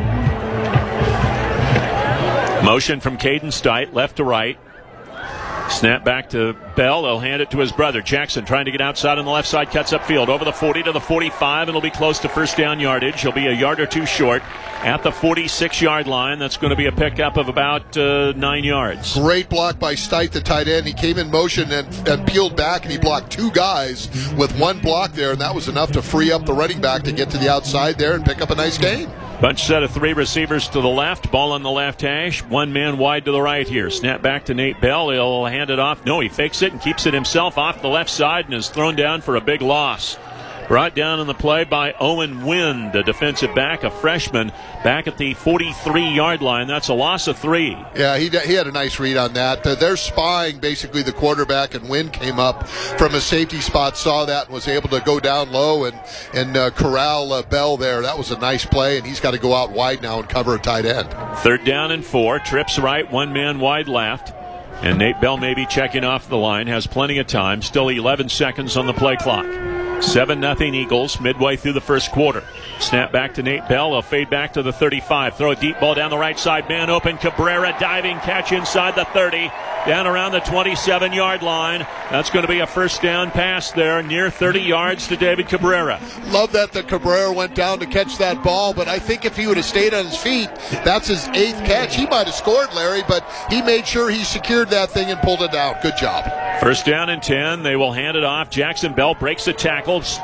Motion from Caden Stite, left to right. Snap back to Bell. They'll hand it to his brother. Jackson trying to get outside on the left side. Cuts upfield over the forty to the forty-five. It'll be close to first down yardage. He'll be a yard or two short at the forty-six-yard line. That's going to be a pickup of about uh, nine yards. Great block by Stite, the tight end. He came in motion and, and peeled back, and he blocked two guys with one block there, and that was enough to free up the running back to get to the outside there and pick up a nice gain. Bunch set of three receivers to the left. Ball on the left hash. One man wide to the right here. Snap back to Nate Bell. He'll hand it off. No, he fakes it and keeps it himself off the left side and is thrown down for a big loss. Brought down on the play by Owen Wind, a defensive back, a freshman, back at the forty-three-yard line. That's a loss of three. Yeah, he he had a nice read on that. Uh, they're spying basically the quarterback, and Wind came up from a safety spot, saw that, and was able to go down low and, and uh, corral uh, Bell there. That was a nice play, and he's got to go out wide now and cover a tight end. Third down and four. Trips right, one man wide left. And Nate Bell may be checking off the line, has plenty of time. Still eleven seconds on the play clock. seven nothing Eagles midway through the first quarter. Snap back to Nate Bell. They'll fade back to the thirty-five. Throw a deep ball down the right side. Man open. Cabrera diving catch inside the thirty. Down around the twenty-seven-yard line. That's going to be a first down pass there near thirty yards to David Cabrera. Love that the Cabrera went down to catch that ball, but I think if he would have stayed on his feet, that's his eighth catch. He might have scored, Larry, but he made sure he secured that thing and pulled it out. Good job. First down and ten. They will hand it off. Jackson Bell breaks the tackle.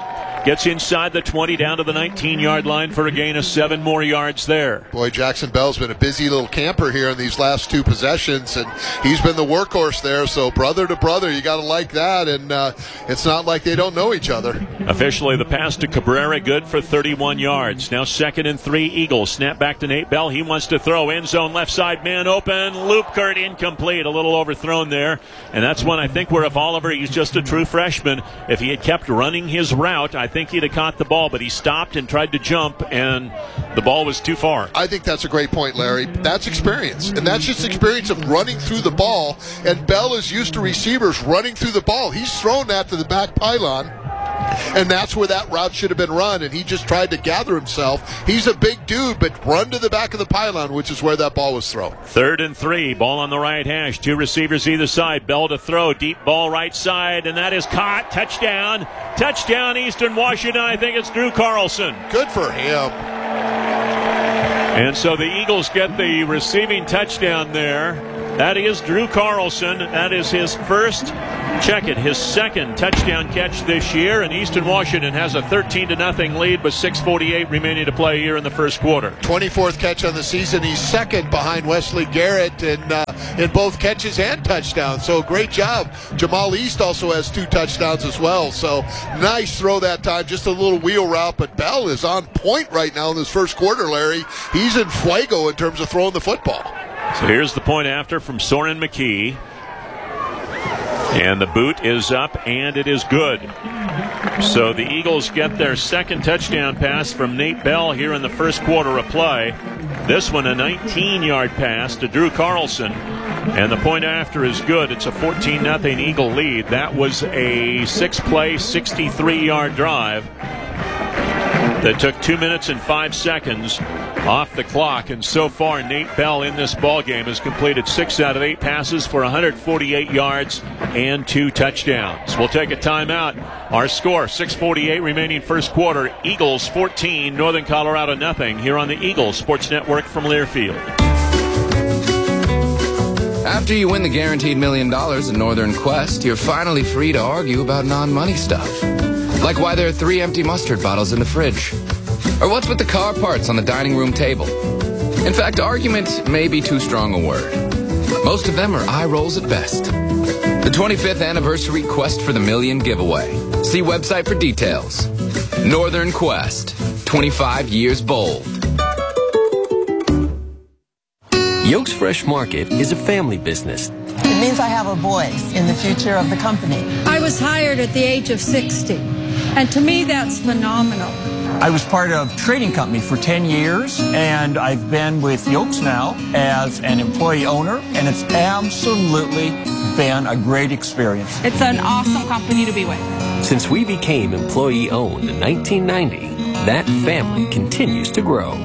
Gets inside the twenty, down to the nineteen-yard line for a gain of seven more yards there. Boy, Jackson Bell's been a busy little camper here in these last two possessions, and he's been the workhorse there. So brother to brother, you got to like that, and uh, it's not like they don't know each other. Officially, the pass to Cabrera, good for thirty-one yards. Now second and three, Eagles. Snap back to Nate Bell. He wants to throw. End zone, left side, man open. Loop Kurt, incomplete. A little overthrown there. And that's one, I think, where if Oliver, he's just a true freshman, if he had kept running his route, I think he'd have caught the ball. But he stopped and tried to jump, and the ball was too far. I think that's a great point, Larry. That's experience. And that's just experience of running through the ball. And Bell is used to receivers running through the ball. He's thrown that to the back pylon. And that's where that route should have been run, and he just tried to gather himself. He's a big dude, but run to the back of the pylon, which is where that ball was thrown. Third and three, ball on the right hash. Two receivers either side. Bell to throw, deep ball right side, and that is caught. Touchdown. Touchdown, Eastern Washington. I think it's Drew Carlson. Good for him. And so the Eagles get the receiving touchdown there. That is Drew Carlson. That is his first, check it, his second touchdown catch this year. And Eastern Washington has a thirteen to nothing lead with six forty-eight remaining to play here in the first quarter. twenty-fourth catch on the season. He's second behind Wesley Garrett in, uh, in both catches and touchdowns. So great job. Jamal East also has two touchdowns as well. So nice throw that time. Just a little wheel route. But Bell is on point right now in this first quarter, Larry. He's in fuego in terms of throwing the football. So here's the point after from Soren McKee. And the boot is up, and it is good. So the Eagles get their second touchdown pass from Nate Bell here in the first quarter of play. This one a nineteen-yard pass to Drew Carlson. And the point after is good. It's a fourteen nothing Eagle lead. That was a six-play, sixty-three-yard drive that took two minutes and five seconds off the clock. And so far, Nate Bell in this ballgame has completed six out of eight passes for one hundred forty-eight yards and two touchdowns. We'll take a timeout. Our score, six forty-eight remaining first quarter. Eagles fourteen, Northern Colorado nothing, here on the Eagles Sports Network from Learfield. After you win the guaranteed million dollars in Northern Quest, you're finally free to argue about non-money stuff. Like why there are three empty mustard bottles in the fridge. Or what's with the car parts on the dining room table. In fact, argument may be too strong a word. Most of them are eye rolls at best. The twenty-fifth anniversary Quest for the Million giveaway. See website for details. Northern Quest, twenty-five years bold. Yolks Fresh Market is a family business. It means I have a voice in the future of the company. I was hired at the age of sixty, and to me that's phenomenal. I was part of trading company for ten years, and I've been with Yolks now as an employee owner, and it's absolutely been a great experience. It's an awesome company to be with. Since we became employee-owned in nineteen ninety, that family continues to grow.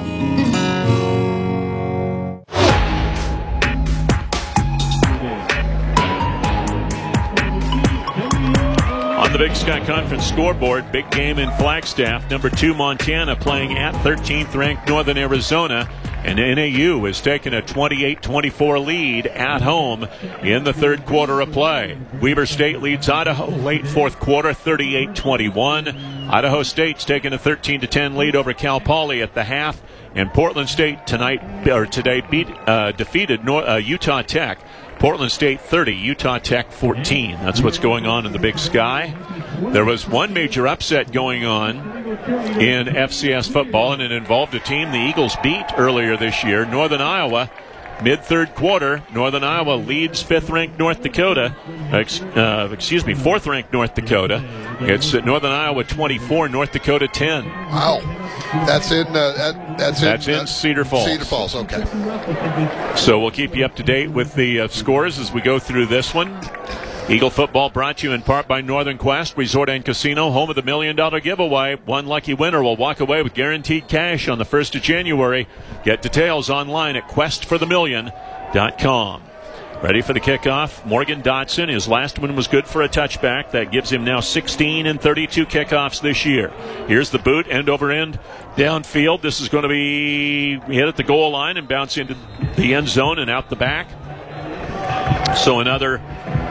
On the Big Sky Conference scoreboard, big game in Flagstaff. Number two, Montana, playing at thirteenth ranked Northern Arizona. And N A U has taken a twenty-eight twenty-four lead at home in the third quarter of play. Weber State leads Idaho late fourth quarter, thirty-eight twenty-one. Idaho State's taken a thirteen to ten lead over Cal Poly at the half. And Portland State tonight or today beat uh, defeated North, uh, Utah Tech. Portland State thirty, Utah Tech fourteen. That's what's going on in the Big Sky. There was one major upset going on in F C S football, and it involved a team the Eagles beat earlier this year, Northern Iowa. Mid-third quarter, Northern Iowa leads fifth-ranked North Dakota. Uh, excuse me, fourth-ranked North Dakota. It's Northern Iowa twenty-four, North Dakota ten. Wow, that's in uh, that, that's, that's in, in uh, Cedar Falls. Cedar Falls, okay. So we'll keep you up to date with the uh, scores as we go through this one. Eagle football brought to you in part by Northern Quest Resort and Casino, home of the million dollar giveaway. One lucky winner will walk away with guaranteed cash on the first of January. Get details online at quest for the million dot com. Ready for the kickoff. Morgan Dotson, his last one was good for a touchback. That gives him now sixteen and thirty-two kickoffs this year. Here's the boot, end over end, downfield. This is going to be hit at the goal line and bounce into the end zone and out the back. So another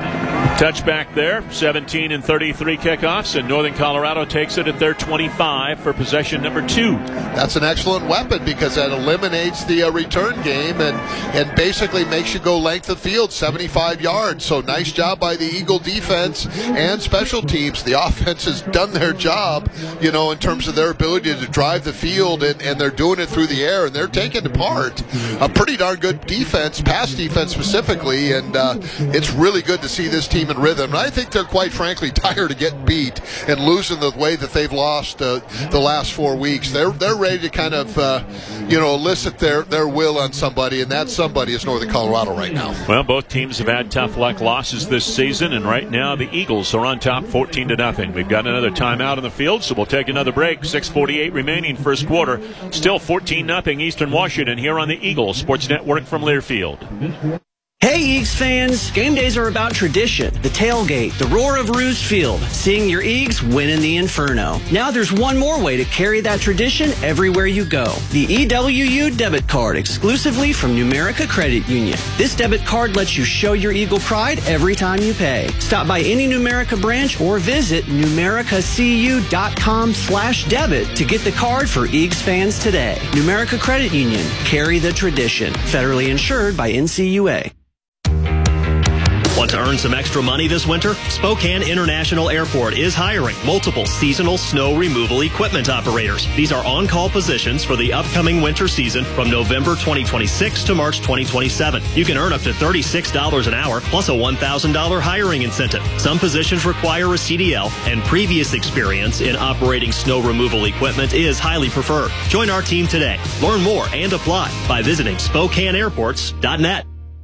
Touchback there, seventeen and thirty-three kickoffs, and Northern Colorado takes it at their twenty-five for possession number two. That's an excellent weapon because that eliminates the uh, return game and, and basically makes you go length of field, seventy-five yards. So nice job by the Eagle defense and special teams. The offense has done their job, you know, in terms of their ability to drive the field, and, and they're doing it through the air, and they're taking apart a pretty darn good defense, pass defense specifically, and uh, it's really good to see this team in rhythm. And I think they're quite frankly tired of getting beat and losing the way that they've lost uh, the last four weeks. They're they're ready to kind of uh, you know elicit their, their will on somebody, and that somebody is Northern Colorado right now. Well, both teams have had tough luck losses this season, and right now the Eagles are on top fourteen to nothing. We've got another timeout in the field, so we'll take another break. six forty-eight remaining first quarter. Still fourteen nothing Eastern Washington here on the Eagle Sports Network from Learfield. Hey, Eags fans! Game days are about tradition, the tailgate, the roar of Roos Field, seeing your Eags win in the Inferno. Now there's one more way to carry that tradition everywhere you go. The E W U debit card, exclusively from Numerica Credit Union. This debit card lets you show your Eagle pride every time you pay. Stop by any Numerica branch or visit numericacu.com slash debit to get the card for Eags fans today. Numerica Credit Union. Carry the tradition. Federally insured by N C U A. Want to earn some extra money this winter? Spokane International Airport is hiring multiple seasonal snow removal equipment operators. These are on-call positions for the upcoming winter season from November twenty twenty-six to March twenty twenty-seven. You can earn up to thirty-six dollars an hour plus a one thousand dollars hiring incentive. Some positions require a C D L, and previous experience in operating snow removal equipment is highly preferred. Join our team today. Learn more and apply by visiting Spokane Airports dot net.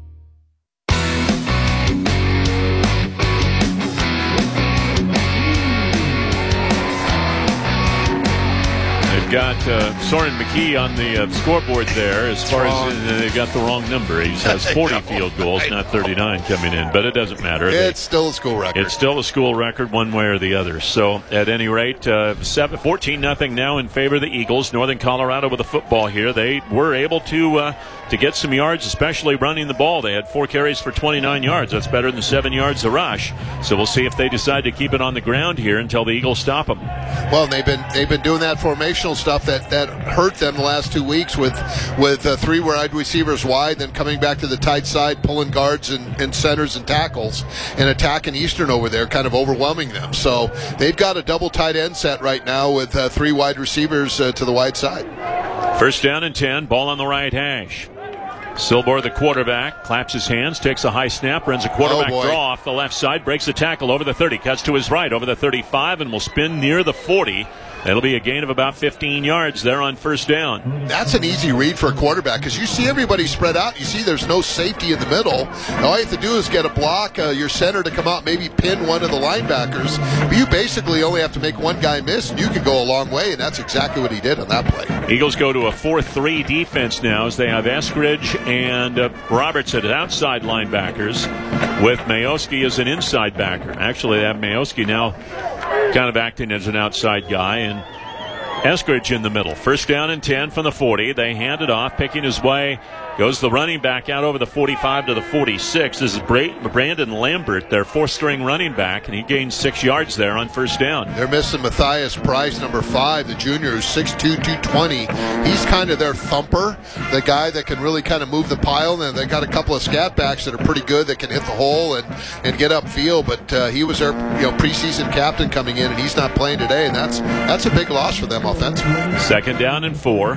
Got uh, Soren McKee on the uh, scoreboard there. As far as uh, they got the wrong number, he has forty field goals, not thirty-nine coming in. But it doesn't matter. It's they, still a school record. It's still a school record, one way or the other. So at any rate, uh, fourteen nothing now in favor of the Eagles. Northern Colorado with the football here. They were able to uh, to get some yards, especially running the ball. They had four carries for twenty-nine yards. That's better than seven yards a rush. So we'll see if they decide to keep it on the ground here until the Eagles stop them. Well, they've been they've been doing that formational stuff that, that hurt them the last two weeks with with uh, three wide receivers wide, then coming back to the tight side, pulling guards and, and centers and tackles, and attacking Eastern over there, kind of overwhelming them. So they've got a double tight end set right now with uh, three wide receivers uh, to the wide side. First down and ten, ball on the right hash. Silbor, the quarterback, claps his hands, takes a high snap, runs a quarterback oh draw off the left side, breaks a tackle over the thirty, cuts to his right over the thirty-five, and will spin near the forty. That'll be a gain of about fifteen yards there on first down. That's an easy read for a quarterback because you see everybody spread out. You see there's no safety in the middle. And all you have to do is get a block, uh, your center to come out, maybe pin one of the linebackers. But you basically only have to make one guy miss, and you can go a long way, and that's exactly what he did on that play. Eagles go to a four three defense now as they have Eskridge and uh, Roberts as outside linebackers with Mayoski as an inside backer. Actually, they have Mayoski now kind of acting as an outside guy, and Eskridge in the middle. First down and ten from the forty. They hand it off, picking his way. Goes the running back out over the forty-five to the forty-six. This is Brandon Lambert, their fourth-string running back, and he gains six yards there on first down. They're missing Matthias Price, number five, the junior, who's six two, two twenty. He's kind of their thumper, the guy that can really kind of move the pile. And they got a couple of scat backs that are pretty good that can hit the hole and, and get upfield. But uh, he was their you know preseason captain coming in, and he's not playing today, and that's that's a big loss for them offensively. Second down and four.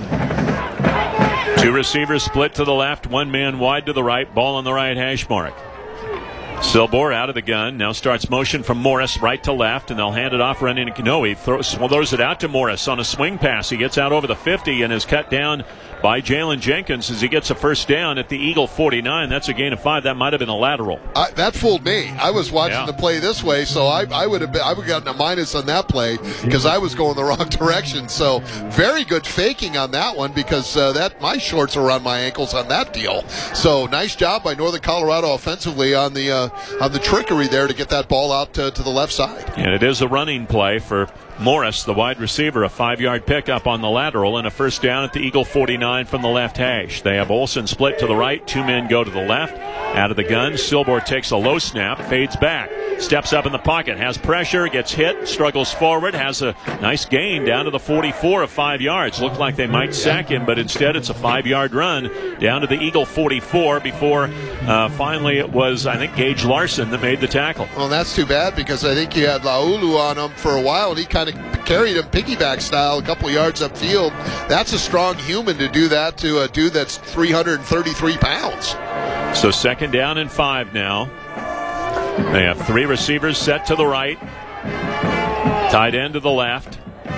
Two receivers split to the left, one man wide to the right, ball on the right hash mark. Silbor out of the gun, now starts motion from Morris right to left, and they'll hand it off running. No, he throws, throws it out to Morris on a swing pass. He gets out over the fifty and is cut down by Jalen Jenkins as he gets a first down at the Eagle forty-nine. That's a gain of five. That might have been a lateral. I, that fooled me. I was watching yeah. the play this way, so I, I would have been, I would have gotten a minus on that play because I was going the wrong direction. So very good faking on that one because uh, that my shorts are around my ankles on that deal. So nice job by Northern Colorado offensively on the uh, on the trickery there to get that ball out to, to the left side. And it is a running play for Morris, the wide receiver, a five-yard pickup on the lateral and a first down at the Eagle forty-nine from the left hash. They have Olsen split to the right, two men go to the left. Out of the gun, Silbor takes a low snap, fades back, steps up in the pocket, has pressure, gets hit, struggles forward, has a nice gain down to the forty-four of five yards. Looked like they might sack him, but instead it's a five-yard run down to the Eagle forty-four before uh, finally it was, I think, Gage Larson that made the tackle. Well, that's too bad because I think you had Laulu on him for a while, and he kind of carried him piggyback style a couple of yards upfield. That's a strong human to do that to a dude that's three hundred thirty-three pounds. So second down and five now. They have three receivers set to the right, tight end to the left.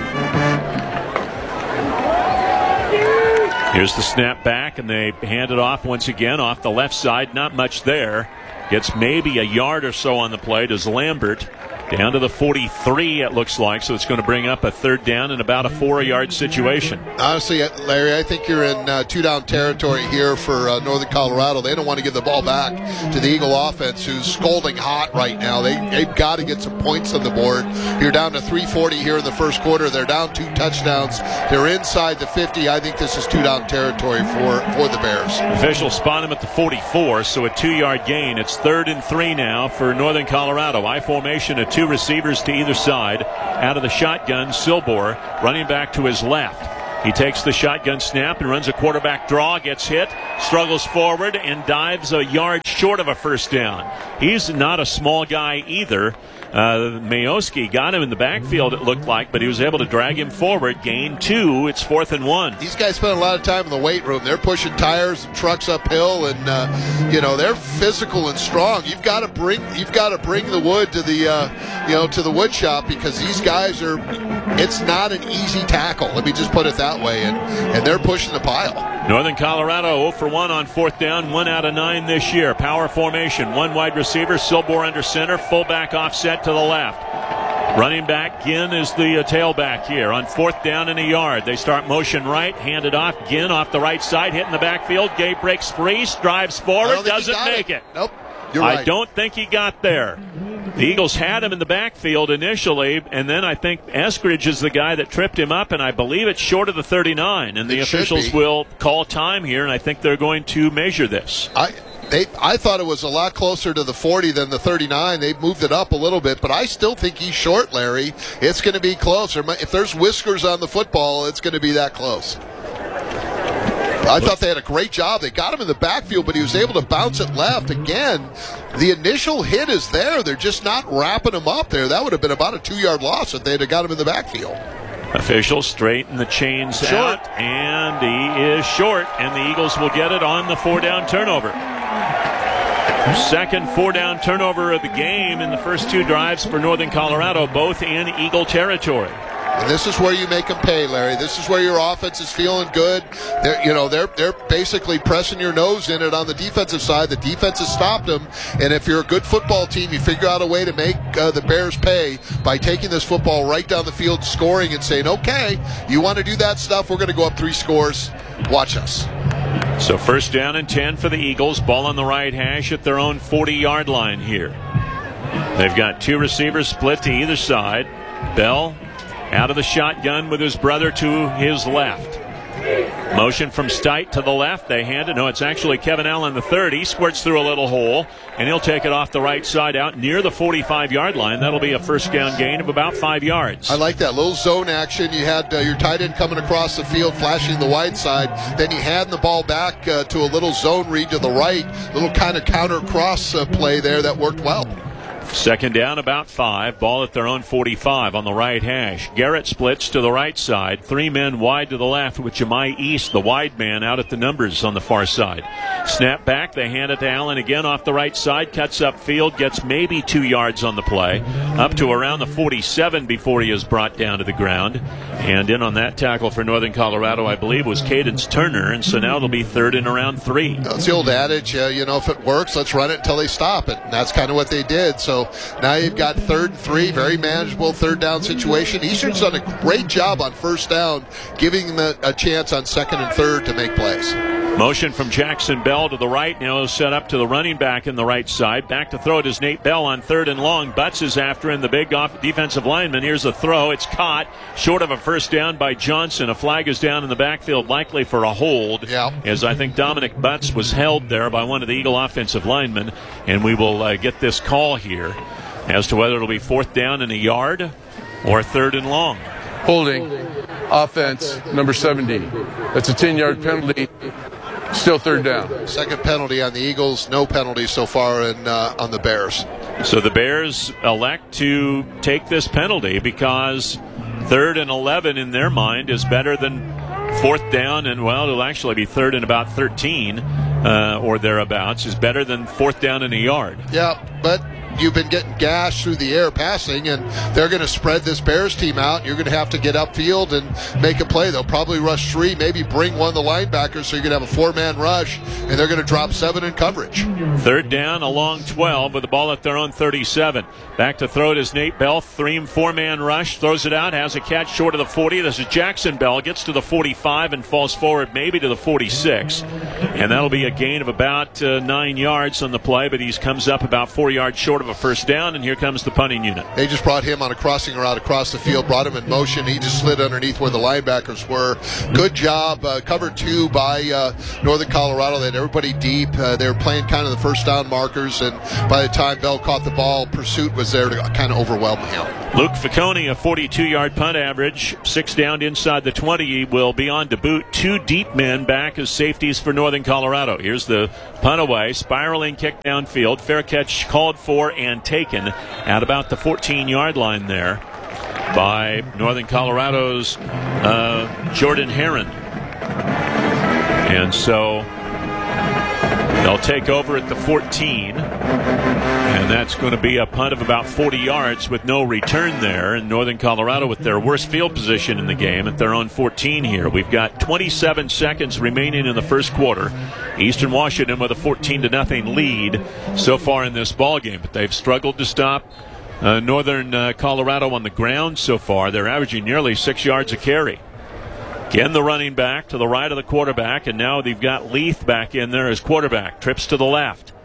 Here's the snap back, and they hand it off once again off the left side. Not much there. Gets maybe a yard or so on the play. Does Lambert. Down to the forty-three, it looks like, so it's going to bring up a third down and about a four-yard situation. Honestly, Larry, I think you're in uh, two-down territory here for uh, Northern Colorado. They don't want to give the ball back to the Eagle offense, who's scalding hot right now. They, they've got to get some points on the board. You're down to three forty here in the first quarter. They're down two touchdowns. They're inside the fifty. I think this is two-down territory for, for the Bears. Officials spot him at the forty-four, so a two-yard gain. It's third and three now for Northern Colorado. I formation, a two receivers to either side. Out of the shotgun, Silbor running back to his left. He takes the shotgun snap and runs a quarterback draw, gets hit, struggles forward, and dives a yard short of a first down. He's not a small guy either. Uh, Mayoski got him in the backfield, it looked like, but he was able to drag him forward. Gain two. It's fourth and one. These guys spend a lot of time in the weight room. They're pushing tires and trucks uphill, and uh, you know they're physical and strong. You've got to bring you've got to bring the wood to the uh, you know to the wood shop because these guys are. It's not an easy tackle. Let me just put it that way, and and they're pushing the pile. Northern Colorado zero for one on fourth down, one out of nine this year. Power formation, one wide receiver, Silbor under center, fullback offset to the left. Running back, Ginn is the uh, tailback here. On fourth down and a yard, they start motion right, hand it off. Ginn off the right side, hitting the backfield. Gabe breaks free, drives forward, doesn't make it. it. Nope. You're I right. don't think he got there. The Eagles had him in the backfield initially, and then I think Eskridge is the guy that tripped him up, and I believe it's short of the thirty-nine. And the It should officials be. will call time here, and I think they're going to measure this. I they I thought it was a lot closer to the forty than the thirty-nine. They moved it up a little bit, but I still think he's short, Larry. It's going to be closer. If there's whiskers on the football, it's going to be that close. I thought they had a great job. They got him in the backfield, but he was able to bounce it left. Again, the initial hit is there. They're just not wrapping him up there. That would have been about a two-yard loss if they'd have got him in the backfield. Officials straighten the chains Short. out, and he is short, and the Eagles will get it on the four-down turnover. Second four-down turnover of the game in the first two drives for Northern Colorado, both in Eagle territory. And this is where you make them pay, Larry. This is where your offense is feeling good. They're, you know, they're they're basically pressing your nose in it on the defensive side. The defense has stopped them. And if you're a good football team, you figure out a way to make uh, the Bears pay by taking this football right down the field, scoring, and saying, okay, you want to do that stuff, we're going to go up three scores. Watch us. So first down and ten for the Eagles. Ball on the right hash at their own forty-yard line here. They've got two receivers split to either side. Bell out of the shotgun with his brother to his left. Motion from Stite to the left. They hand it. No, it's actually Kevin Allen the third. He squirts through a little hole, and he'll take it off the right side out near the forty-five-yard line. That'll be a first down gain of about five yards. I like that little zone action. You had uh, your tight end coming across the field, flashing the wide side. Then you hand the ball back uh, to a little zone read to the right. Little kind of counter cross uh, play there that worked well. Second down, about five. Ball at their own forty-five on the right hash. Garrett splits to the right side. Three men wide to the left with Jemai East, the wide man, out at the numbers on the far side. Snap back. They hand it to Allen again off the right side. Cuts up field. Gets maybe two yards on the play. Up to around the forty-seven before he is brought down to the ground. And in on that tackle for Northern Colorado, I believe, was Cadence Turner. And so now it'll be third and around three. That's the old adage, uh, you know, if it works, let's run it until they stop it. And that's kind of what they did. So now you've got third and three, very manageable third down situation. Eastern's done a great job on first down, giving them a, a chance on second and third to make plays. Motion from Jackson Bell to the right. Now set up to the running back in the right side. Back to throw it is Nate Bell on third and long. Butts is after him, the big off defensive lineman. Here's the throw. It's caught short of a first down by Johnson. A flag is down in the backfield, likely for a hold. Yeah. As I think Dominic Butts was held there by one of the Eagle offensive linemen. And we will uh, get this call here as to whether it'll be fourth down and a yard or third and long. Holding. Offense, number seventy. That's a ten-yard penalty. Still third down. Second penalty on the Eagles. No penalties so far in, uh, on the Bears. So the Bears elect to take this penalty because third and eleven in their mind is better than fourth down, and, well, it'll actually be third and about thirteen uh, or thereabouts, is better than fourth down and a yard. Yeah, but you've been getting gashed through the air passing, and they're going to spread this Bears team out. You're going to have to get upfield and make a play. They'll probably rush three, maybe bring one of the linebackers, so you're going to have a four-man rush, and they're going to drop seven in coverage. Third down along twelve with the ball at their own thirty-seven. Back to throw it is Nate Bell. Three and four-man rush. Throws it out. Has a catch short of the forty. This is Jackson Bell. Gets to the forty-five and falls forward maybe to the forty-six. And that'll be a gain of about uh, nine yards on the play, but he comes up about four yards short of a first down, and here comes the punting unit. They just brought him on a crossing route across the field, brought him in motion. He just slid underneath where the linebackers were. Good job. Uh, covered two by uh, Northern Colorado. They had everybody deep. Uh, they were playing kind of the first down markers, and by the time Bell caught the ball, pursuit was there to kind of overwhelm him. Luke Ficcone, a forty-two-yard punt average, six down inside the twenty, will be on to boot. Two deep men back as safeties for Northern Colorado. Here's the punt away, spiraling kick downfield. Fair catch called for and taken at about the fourteen-yard line there by Northern Colorado's uh, Jordan Herron. And so they'll take over at the fourteen. And that's going to be a punt of about forty yards with no return there. And Northern Colorado with their worst field position in the game at their own fourteen here. We've got twenty-seven seconds remaining in the first quarter. Eastern Washington with a fourteen to nothing lead so far in this ball game. But they've struggled to stop uh, Northern uh, Colorado on the ground so far. They're averaging nearly six yards a carry. Again, the running back to the right of the quarterback. And now they've got Leith back in there as quarterback. Trips to the left.